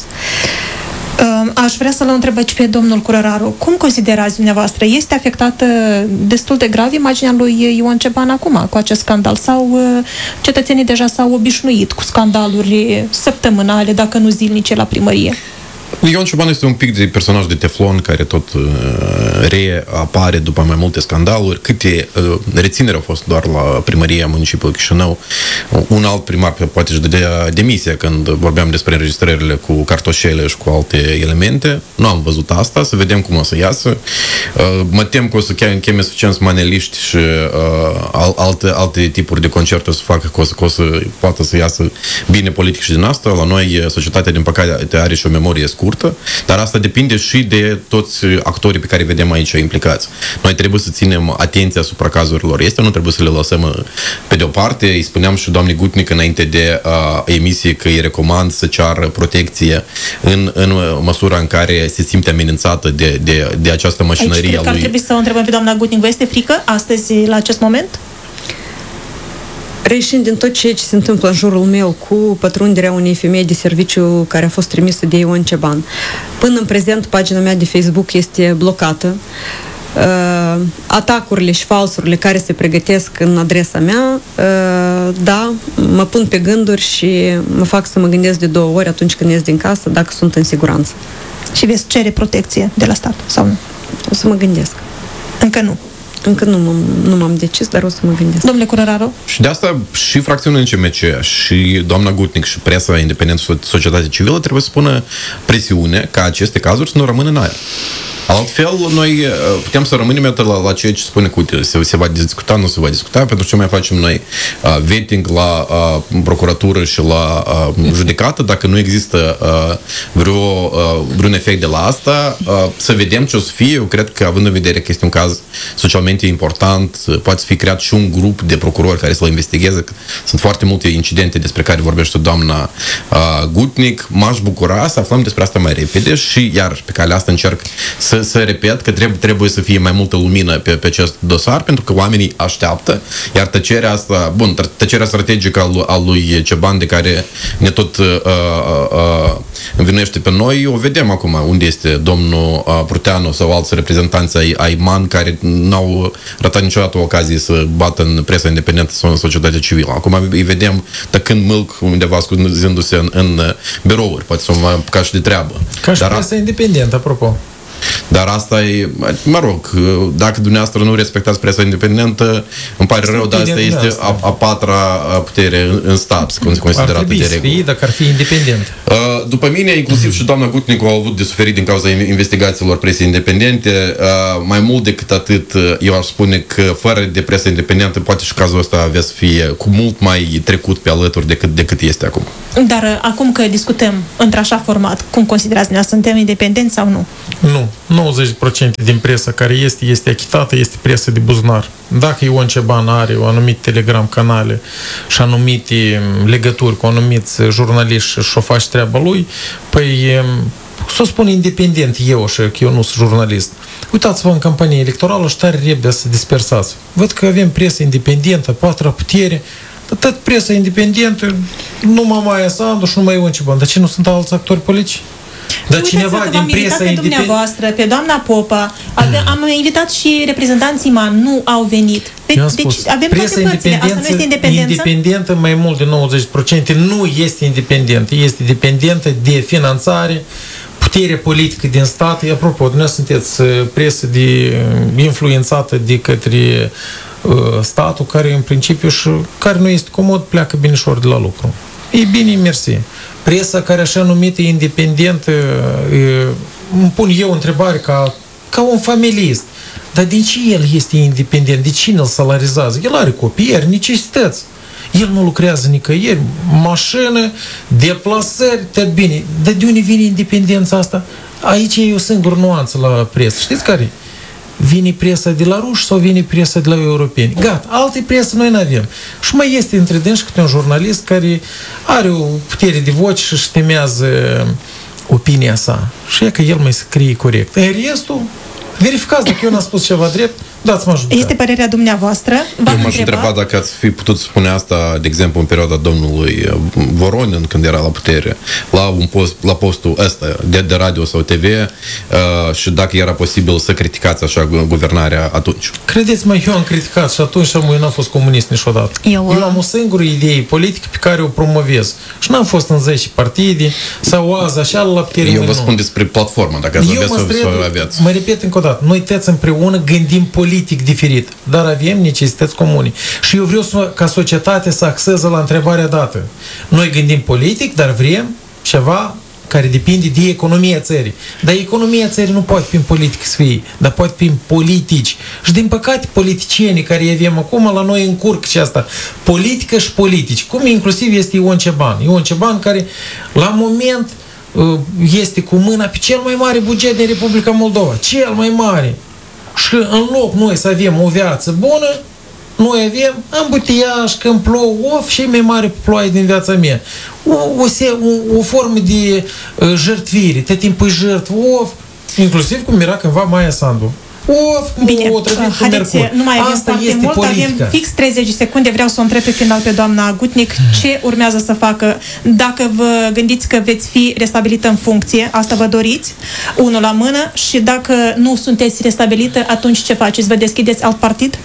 Aș vrea să-l întreb aici pe domnul Curăraru. Cum considerați dumneavoastră? Este afectată destul de grav imaginea lui Ion Ceban acum cu acest scandal? Sau cetățenii deja s-au obișnuit cu scandaluri săptămânale, dacă nu zilnice, la primărie? Ion Ceban este un pic de personaj de teflon care tot uh, reapare după mai multe scandaluri. Câte uh, rețineri au fost doar la primăria municipiului Chișinău. Un alt primar poate își dădea demisia când vorbeam despre înregistrările cu cartoșele și cu alte elemente. Nu am văzut asta, să vedem cum o să iasă. Uh, mă tem că o să cheme suficienți maneliști și uh, alte, alte tipuri de concerte o să facă că o să, că o să poată să iasă bine politic și din asta. La noi, societatea, din păcate, are și o memorie scurtă, dar asta depinde și de toți actorii pe care îi vedem aici implicați. Noi trebuie să ținem atenția asupra cazurilor. Este, nu trebuie să le lăsăm pe deoparte. Îi spuneam și doamnei Gutnic înainte de uh, emisie că îi recomand să ceară protecție în, în măsura în care se simte amenințată de, de, de această mașinărie aici, a lui. Cred că ar trebui să o întrebăm pe doamna Gutnic. Vă este frică astăzi, la acest moment? Reișind din tot ceea ce se întâmplă în jurul meu cu pătrunderea unei femei de serviciu care a fost trimisă de Ion Ceban, până în prezent pagina mea de Facebook este blocată. Uh, atacurile și falsurile care se pregătesc în adresa mea, uh, da, mă pun pe gânduri și mă fac să mă gândesc de două ori atunci când ies din casă dacă sunt în siguranță. Și veți cere protecție de la stat, sau nu? O să mă gândesc. Încă nu. Încă nu m-am, nu m-am decis, dar o să mă gândesc. Domnule Curăraru? Și de asta și fracțiunea N C M C și doamna Gutnic și presa independentă, societatea civilă trebuie să pună presiune ca aceste cazuri să nu rămână în aer. Altfel, noi putem să rămânem la, la ceea ce spune că se, se va discuta, nu se va discuta, pentru ce mai facem noi uh, vetting la uh, procuratură și la uh, judecată, dacă nu există uh, vreo, uh, vreun efect de la asta, uh, să vedem ce o să fie. Eu cred că, având în vedere că este un caz socialmente important, uh, poate să fie creat și un grup de procurori care să-l investigheze. Sunt foarte multe incidente despre care vorbește doamna uh, Gutnic. M-aș bucura să aflăm despre asta mai repede și, iar pe calea asta încerc să să, să repet că trebuie, trebuie să fie mai multă lumină pe, pe acest dosar, pentru că oamenii așteaptă, iar tăcerea asta, bun, tăcerea strategică al, al lui Ceban, de care ne tot uh, uh, învinuiește pe noi, o vedem acum unde este domnul uh, Pruteanu sau alți reprezentanți ai, ai M A N care n-au ratat niciodată o ocazie să bată în presa independentă sau în societatea civilă. Acum îi vedem tăcând mâlc undeva ascunzându-se în, în birouri, poate să mă apuca și de treabă. Ca și Dar presa independentă, apropo. Dar asta e, mă rog, dacă dumneavoastră nu respectați presa independentă, îmi pare rău, dar asta este a, a patra putere în, în stat, considerată ar trebui de să regulă. fie, dacă ar fi independent. După mine, inclusiv și doamna Gutnicu au avut de suferit din cauza investigațiilor presei independente. Mai mult decât atât, eu aș spune că fără de presă independentă, poate și cazul ăsta avea să fie cu mult mai trecut pe alături decât, decât este acum. Dar acum că discutăm într-așa format, cum considerați dumneavoastră, suntem independenți sau nu? Nu. nouăzeci la sută din presă care este, este achitată, este presă de buzunar. Dacă Ion Ceban are o anumit Telegram canale și anumite legături cu anumiți jurnaliști și o face treaba lui, păi să o spun independent eu, și că eu nu sunt jurnalist. Uitați-vă în campanie electorală și tare repede să dispersați. Văd că avem presă independentă, patra putere, tot presa independentă, numai Maia Sandu și numai Ion Ceban. De ce nu sunt alți actori politici? Dar cineva din presa pe dumneavoastră, pe doamna Popa, ave, am invitat și reprezentanții M A N, nu au venit. Deci, deci avem toate părțile. Asta nu este independență? Independentă, mai mult de nouăzeci la sută, nu este independentă. Este dependentă de finanțare, putere politică din stat. Apropo, dumneavoastră sunteți presă de, influențată de către uh, statul, care în principiu și care nu este comod, pleacă binișor de la lucru. E bine, mersi. Presa care așa numită independentă, îmi pun eu întrebare ca, ca un familist. Dar de ce el este independent? De cine îl salarizează? El are copii, are necesități. El nu lucrează nicăieri. Mașină, deplasări, tot bine. Dar de unde vine independența asta? Aici e o singură nuanță la presă. Știți care? Vine presa de la ruși sau vine presa de la europeni. Gata, alte presă noi nu avem. Și mai este între dânsi câte un jurnalist care are o putere de voce și își temează opinia sa. Și e că el mai scrie corect. Iar restul, verificați dacă eu n-am spus ceva drept, dați-mă ajutor. Este părerea dumneavoastră? Eu m-aș întreba dacă ați fi putut spune asta, de exemplu, în perioada domnului Voronin, când era la putere, la, un post, la postul ăsta de, de radio sau T V, uh, și dacă era posibil să criticați așa guvernarea atunci. Credeți-mă, eu am criticat și atunci și eu n-am fost comunist niciodată. Eu, eu am o singură idee politică pe care o promovez. Și n-am fost în zece partide sau azi așa la putere. Eu vă spun nu. despre platformă, dacă ați avea să, să aveați. Mă repet încă o dată, noi toți împreună gândim politic diferit, dar avem necesități comune. Și eu vreau să, ca societate să axeze la întrebarea dată. Noi gândim politic, dar vrem ceva care depinde de economia țării. Dar economia țării nu poate prin politică să fie, dar poate prin politici. Și din păcate politicienii care îi avem acum la noi încurc și asta. Politică și politici. Cum inclusiv este Ion Ceban. Ion Ceban care la moment este cu mâna pe cel mai mare buget din Republica Moldova. Cel mai mare. Și în loc noi să avem o viață bună, noi avem ambutiaj, când plouă, of, și mai mare ploaie din viața mea. O, o, o, o formă de uh, jertvire, tot timpul jertv, of, inclusiv cum era cândva Maia Sandu. Of, bine, o, haideți, nu mai avem asta foarte mult, politica. Avem fix treizeci de secunde, vreau să o întreb pe final pe doamna Gutnic ce urmează să facă. Dacă vă gândiți că veți fi restabilită în funcție, asta vă doriți, unul la mână, și dacă nu sunteți restabilită, atunci ce faceți? Vă deschideți alt partid?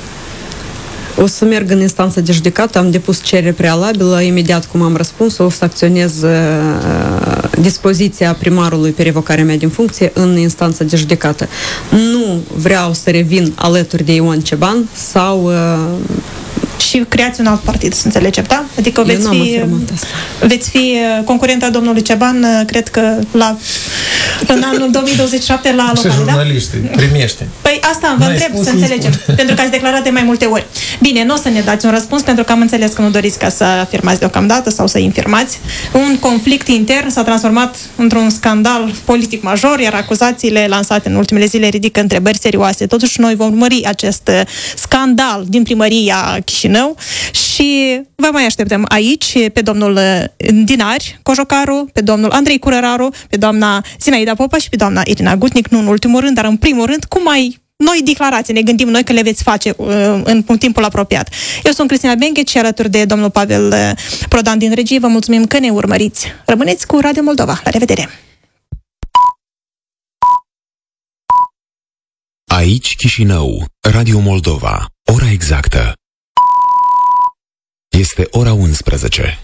O să merg în instanță de judecată, am depus cerere prealabilă, imediat cum am răspuns, o să acționez uh, dispoziția primarului pe revocarea mea din funcție în instanță de judecată. Nu vreau să revin alături de Ion Ceban sau... Uh, și creați un alt partid, să înțelegem, da? Adică veți fi, veți fi concurenta domnului Ceban, cred că la, în anul două mii douăzeci și șapte la local, da? Și jurnaliștii, primește. Păi asta vă întreb, să înțelegem, pentru că ați declarat de mai multe ori. Bine, nu o să ne dați un răspuns, pentru că am înțeles că nu doriți ca să afirmați deocamdată sau să infirmați. Un conflict intern s-a transformat într-un scandal politic major, iar acuzațiile lansate în ultimele zile ridică întrebări serioase. Totuși, noi vom urmări acest scandal din primăria Chișinău. Chișinău și vă mai așteptăm aici pe domnul Dinari Cojocaru, pe domnul Andrei Curăraru, pe doamna Zinaida Popa și pe doamna Irina Gutnic, nu în ultimul rând, dar în primul rând, cum mai noi declarații ne gândim noi că le veți face uh, în, în timpul apropiat. Eu sunt Cristina Benghet și alături de domnul Pavel uh, Prodan din regie, vă mulțumim că ne urmăriți. Rămâneți cu Radio Moldova. La revedere! Aici Chișinău, Radio Moldova. Ora exactă este ora unsprezece.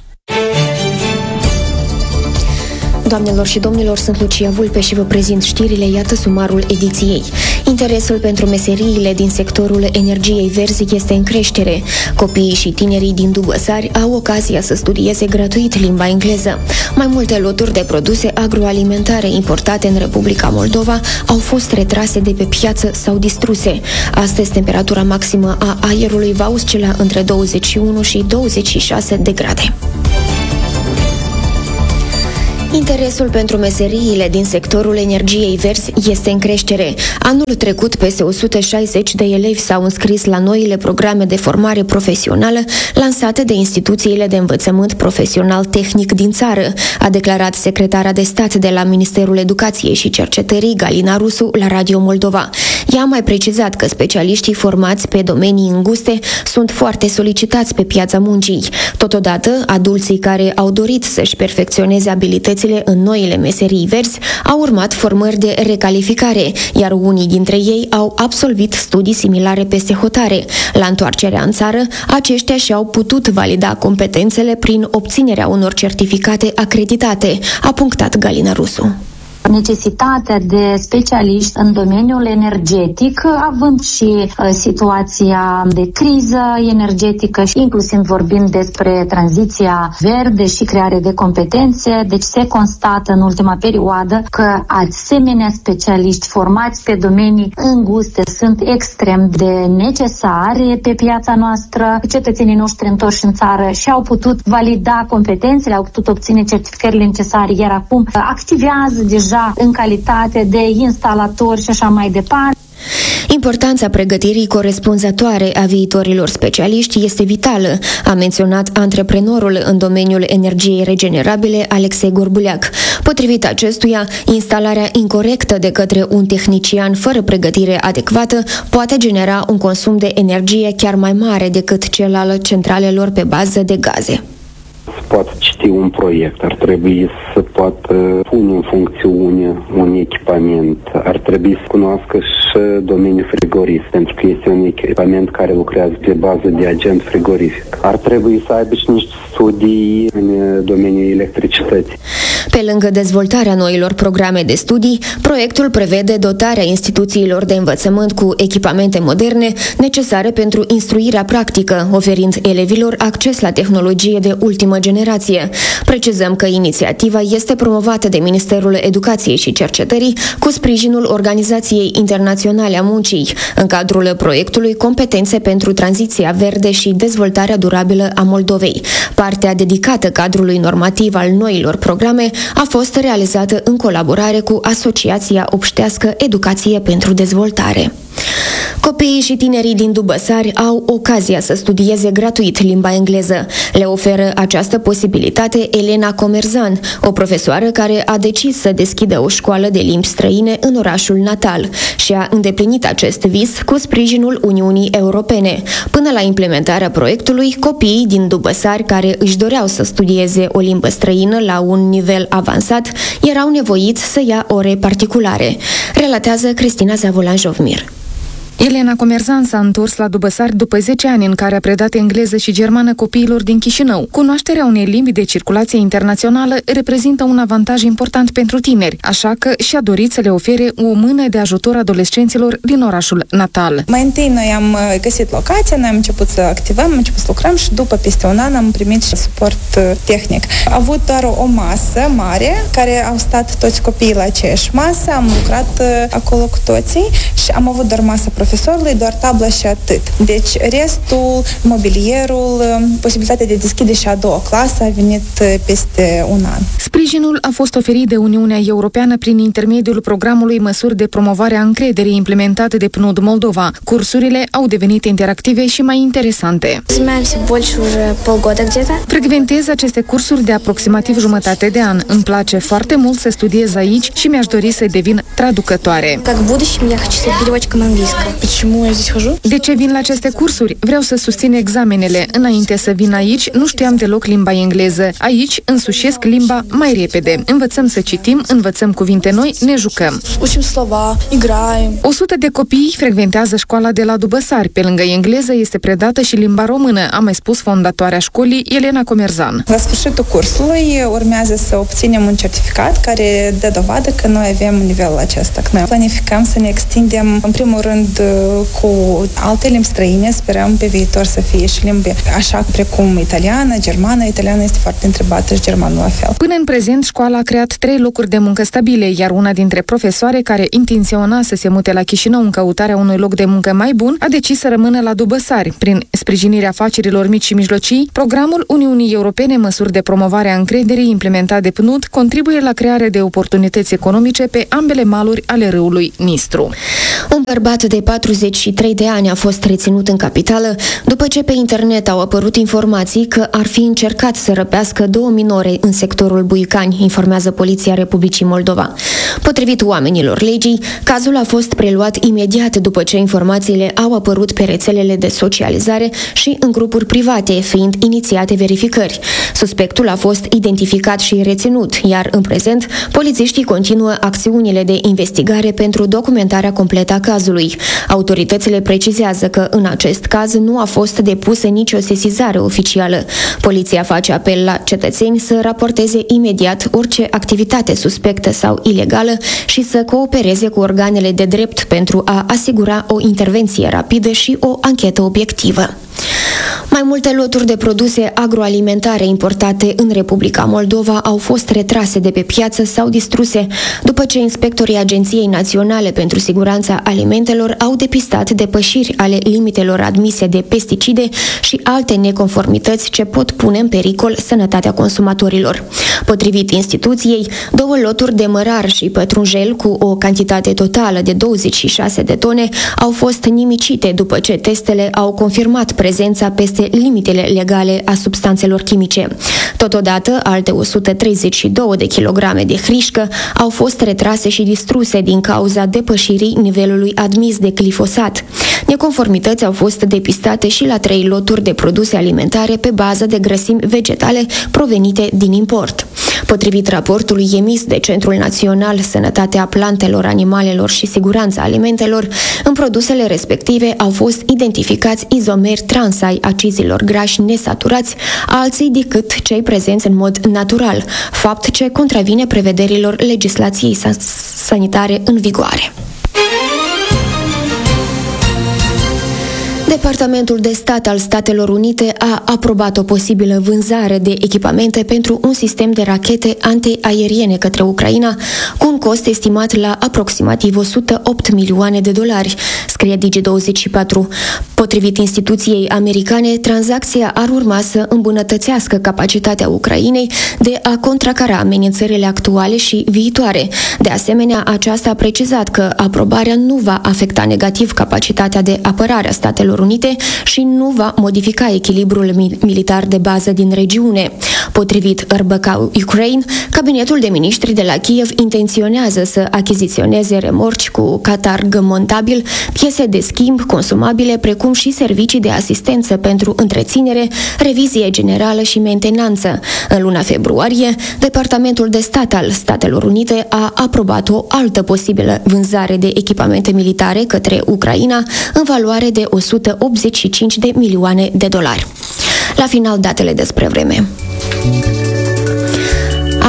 Doamnelor și domnilor, sunt Lucia Vulpe și vă prezint știrile, iată sumarul ediției. Interesul pentru meseriile din sectorul energiei verzi este în creștere. Copiii și tinerii din Dubăsari au ocazia să studieze gratuit limba engleză. Mai multe loturi de produse agroalimentare importate în Republica Moldova au fost retrase de pe piață sau distruse. Astăzi, temperatura maximă a aerului va oscila între douăzeci și unu și douăzeci și șase de grade. Interesul pentru meseriile din sectorul energiei verzi este în creștere. Anul trecut, peste o sută șaizeci de elevi s-au înscris la noile programe de formare profesională lansate de instituțiile de învățământ profesional tehnic din țară, a declarat secretara de stat de la Ministerul Educației și Cercetării, Galina Rusu, la Radio Moldova. Ea a mai precizat că specialiștii formați pe domenii înguste sunt foarte solicitați pe piața muncii. Totodată, adulții care au dorit să-și perfecționeze abilitățile în noile meserii verzi au urmat formări de recalificare, iar unii dintre ei au absolvit studii similare peste hotare. La întoarcerea în țară, aceștia și-au putut valida competențele prin obținerea unor certificate acreditate, a punctat Galina Rusu. Necesitatea de specialiști în domeniul energetic, având și uh, situația de criză energetică și inclusiv vorbind despre tranziția verde și creare de competențe, deci se constată în ultima perioadă că asemenea specialiști formați pe domenii înguste sunt extrem de necesari pe piața noastră. Cetățenii noștri întorși în țară și-au putut valida competențele, au putut obține certificările necesare, iar acum activează deja în calitate de instalator și așa mai departe. Importanța pregătirii corespunzătoare a viitorilor specialiști este vitală, a menționat antreprenorul în domeniul energiei regenerabile Alexei Gorbuleac. Potrivit acestuia, instalarea incorectă de către un tehnician fără pregătire adecvată poate genera un consum de energie chiar mai mare decât cel al centralelor pe bază de gaze. Să poată citi un proiect, ar trebui să poată pune în funcțiune un echipament, ar trebui să cunoască și domeniul frigorific, pentru că este un echipament care lucrează pe bază de agent frigorific. Ar trebui să aibă și niște studii în domeniul electricității. Pe lângă dezvoltarea noilor programe de studii, proiectul prevede dotarea instituțiilor de învățământ cu echipamente moderne necesare pentru instruirea practică, oferind elevilor acces la tehnologie de ultimă generație. Precizăm că inițiativa este promovată de Ministerul Educației și Cercetării cu sprijinul Organizației Internaționale a Muncii, în cadrul proiectului Competențe pentru tranziția verde și dezvoltarea durabilă a Moldovei. Partea dedicată cadrului normativ al noilor programe a fost realizată în colaborare cu Asociația Obștească Educație pentru Dezvoltare. Copiii și tinerii din Dubăsari au ocazia să studieze gratuit limba engleză. Le oferă această posibilitate Elena Comerzan, o profesoară care a decis să deschidă o școală de limbi străine în orașul natal și a îndeplinit acest vis cu sprijinul Uniunii Europene. Până la implementarea proiectului, copiii din Dubăsari care își doreau să studieze o limbă străină la un nivel avansat erau nevoiți să ia ore particulare, relatează Cristina Zavolan-Jovmir. Elena Comerzan s-a întors la Dubăsari după zece ani în care a predat engleză și germană copiilor din Chișinău. Cunoașterea unei limbi de circulație internațională reprezintă un avantaj important pentru tineri, așa că și-a dorit să le ofere o mână de ajutor adolescenților din orașul natal. Mai întâi noi am găsit locația, noi am început să activăm, am început să lucrăm și după peste un an am primit și suport tehnic. A avut doar o masă mare, care au stat toți copiii la aceeași masă, am lucrat acolo cu toții și am avut doar masă profesorului, doar tabla și atât. Deci restul, mobilierul, posibilitatea de deschide și a doua clasă a venit peste un an. Sprijinul a fost oferit de Uniunea Europeană prin intermediul programului Măsuri de promovare a încrederii implementate de P N U D Moldova. Cursurile au devenit interactive și mai interesante. Frecventez aceste cursuri de aproximativ jumătate de an. Îmi place foarte mult să studiez aici și mi-aș dori să devin traducătoare. De ce vin la aceste cursuri? Vreau să susțin examenele. Înainte să vin aici, nu știam deloc limba engleză. Aici însușesc limba mai repede. Învățăm să citim, învățăm cuvinte noi, ne jucăm. o sută de copii frecventează școala de la Dubăsari. Pe lângă engleză este predată și limba română, a mai spus fondatoarea școlii, Elena Comerzan. La sfârșitul cursului urmează să obținem un certificat care dă dovadă că noi avem nivelul acesta. Noi planificăm să ne extindem, în primul rând, cu alte limbi străine. Sperăm pe viitor să fie și limbi așa precum italiană, germană. Italiana este foarte întrebată și germană la fel. Până în prezent, școala a creat trei locuri de muncă stabile, iar una dintre profesoare care intenționa să se mute la Chișinău în căutarea unui loc de muncă mai bun, a decis să rămână la Dubăsari. Prin sprijinirea afacerilor mici și mijlocii, programul Uniunii Europene Măsuri de promovare a încrederii implementat de P N U D contribuie la crearea de oportunități economice pe ambele maluri ale râului Nistru. Un bărbat de patruzeci și trei de ani a fost reținut în capitală după ce pe internet au apărut informații că ar fi încercat să răpească două minore în sectorul Buicani, informează Poliția Republicii Moldova. Potrivit oamenilor legii, cazul a fost preluat imediat după ce informațiile au apărut pe rețelele de socializare și în grupuri private, fiind inițiate verificări. Suspectul a fost identificat și reținut, iar în prezent, polițiștii continuă acțiunile de investigare pentru documentarea completă a cazului. Autoritățile precizează că în acest caz nu a fost depusă nicio sesizare oficială. Poliția face apel la cetățeni să raporteze imediat orice activitate suspectă sau ilegală și să coopereze cu organele de drept pentru a asigura o intervenție rapidă și o anchetă obiectivă. Mai multe loturi de produse agroalimentare importate în Republica Moldova au fost retrase de pe piață sau distruse după ce inspectorii Agenției Naționale pentru Siguranța Alimentelor au depistat depășiri ale limitelor admise de pesticide și alte neconformități ce pot pune în pericol sănătatea consumatorilor. Potrivit instituției, două loturi de mărar și pătrunjel cu o cantitate totală de douăzeci și șase de tone au fost nimicite după ce testele au confirmat prezența peste limitele legale a substanțelor chimice. Totodată, alte o sută treizeci și două de kilograme de hrișcă au fost retrase și distruse din cauza depășirii nivelului admis de glifosat. Neconformități au fost depistate și la trei loturi de produse alimentare pe bază de grăsimi vegetale provenite din import. Potrivit raportului emis de Centrul Național Sănătatea Plantelor, Animalelor și Siguranța Alimentelor, în produsele respective au fost identificați izomeri trans ai acizilor grași nesaturați, alții decât cei prezenți în mod natural, fapt ce contravine prevederilor legislației sanitare în vigoare. Departamentul de Stat al Statelor Unite a aprobat o posibilă vânzare de echipamente pentru un sistem de rachete antiaeriene către Ucraina, cu un cost estimat la aproximativ o sută opt milioane de dolari, scrie Digi douăzeci și patru. Potrivit instituției americane, tranzacția ar urma să îmbunătățească capacitatea Ucrainei de a contracara amenințările actuale și viitoare. De asemenea, aceasta a precizat că aprobarea nu va afecta negativ capacitatea de apărare a Statelor Unite și nu va modifica echilibrul militar de bază din regiune. Potrivit R B K Ukraine, cabinetul de miniștri de la Kiev intenționează să achiziționeze remorci cu catarg montabil, piese de schimb consumabile, precum și servicii de asistență pentru întreținere, revizie generală și mentenanță. În luna februarie, Departamentul de Stat al Statelor Unite a aprobat o altă posibilă vânzare de echipamente militare către Ucraina în valoare de o sută optzeci și cinci de milioane de dolari. La final, datele despre vreme.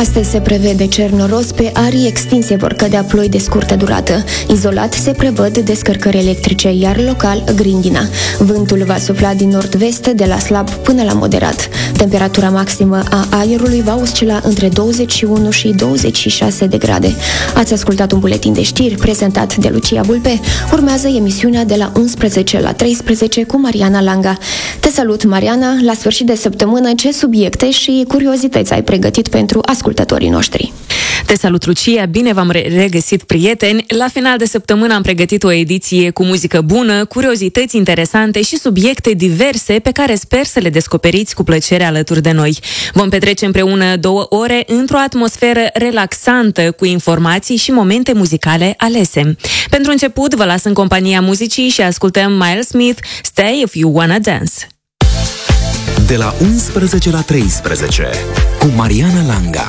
Astăzi se prevede cer noros, pe arii extinse vor cădea ploi de scurtă durată. Izolat se prevăd descărcări electrice, iar local grindina. Vântul va sufla din nord-vest de la slab până la moderat. Temperatura maximă a aerului va oscila între douăzeci și unu și douăzeci și șase de grade. Ați ascultat un buletin de știri prezentat de Lucia Bulpe. Urmează emisiunea de la unsprezece la treisprezece cu Mariana Langa. Te salut, Mariana! La sfârșit de săptămână, ce subiecte și curiozități ai pregătit pentru ascultătorii noștri? Te salut, Lucia! Bine v-am regăsit, prieteni! La final de săptămână am pregătit o ediție cu muzică bună, curiozități interesante și subiecte diverse pe care sper să le descoperiți cu plăcere alături de noi. Vom petrece împreună două ore într-o atmosferă relaxantă, cu informații și momente muzicale alese. Pentru început, vă las în compania muzicii și ascultăm Miles Smith, Stay If You Wanna Dance. De la unsprezece la treisprezece cu Mariana Langa.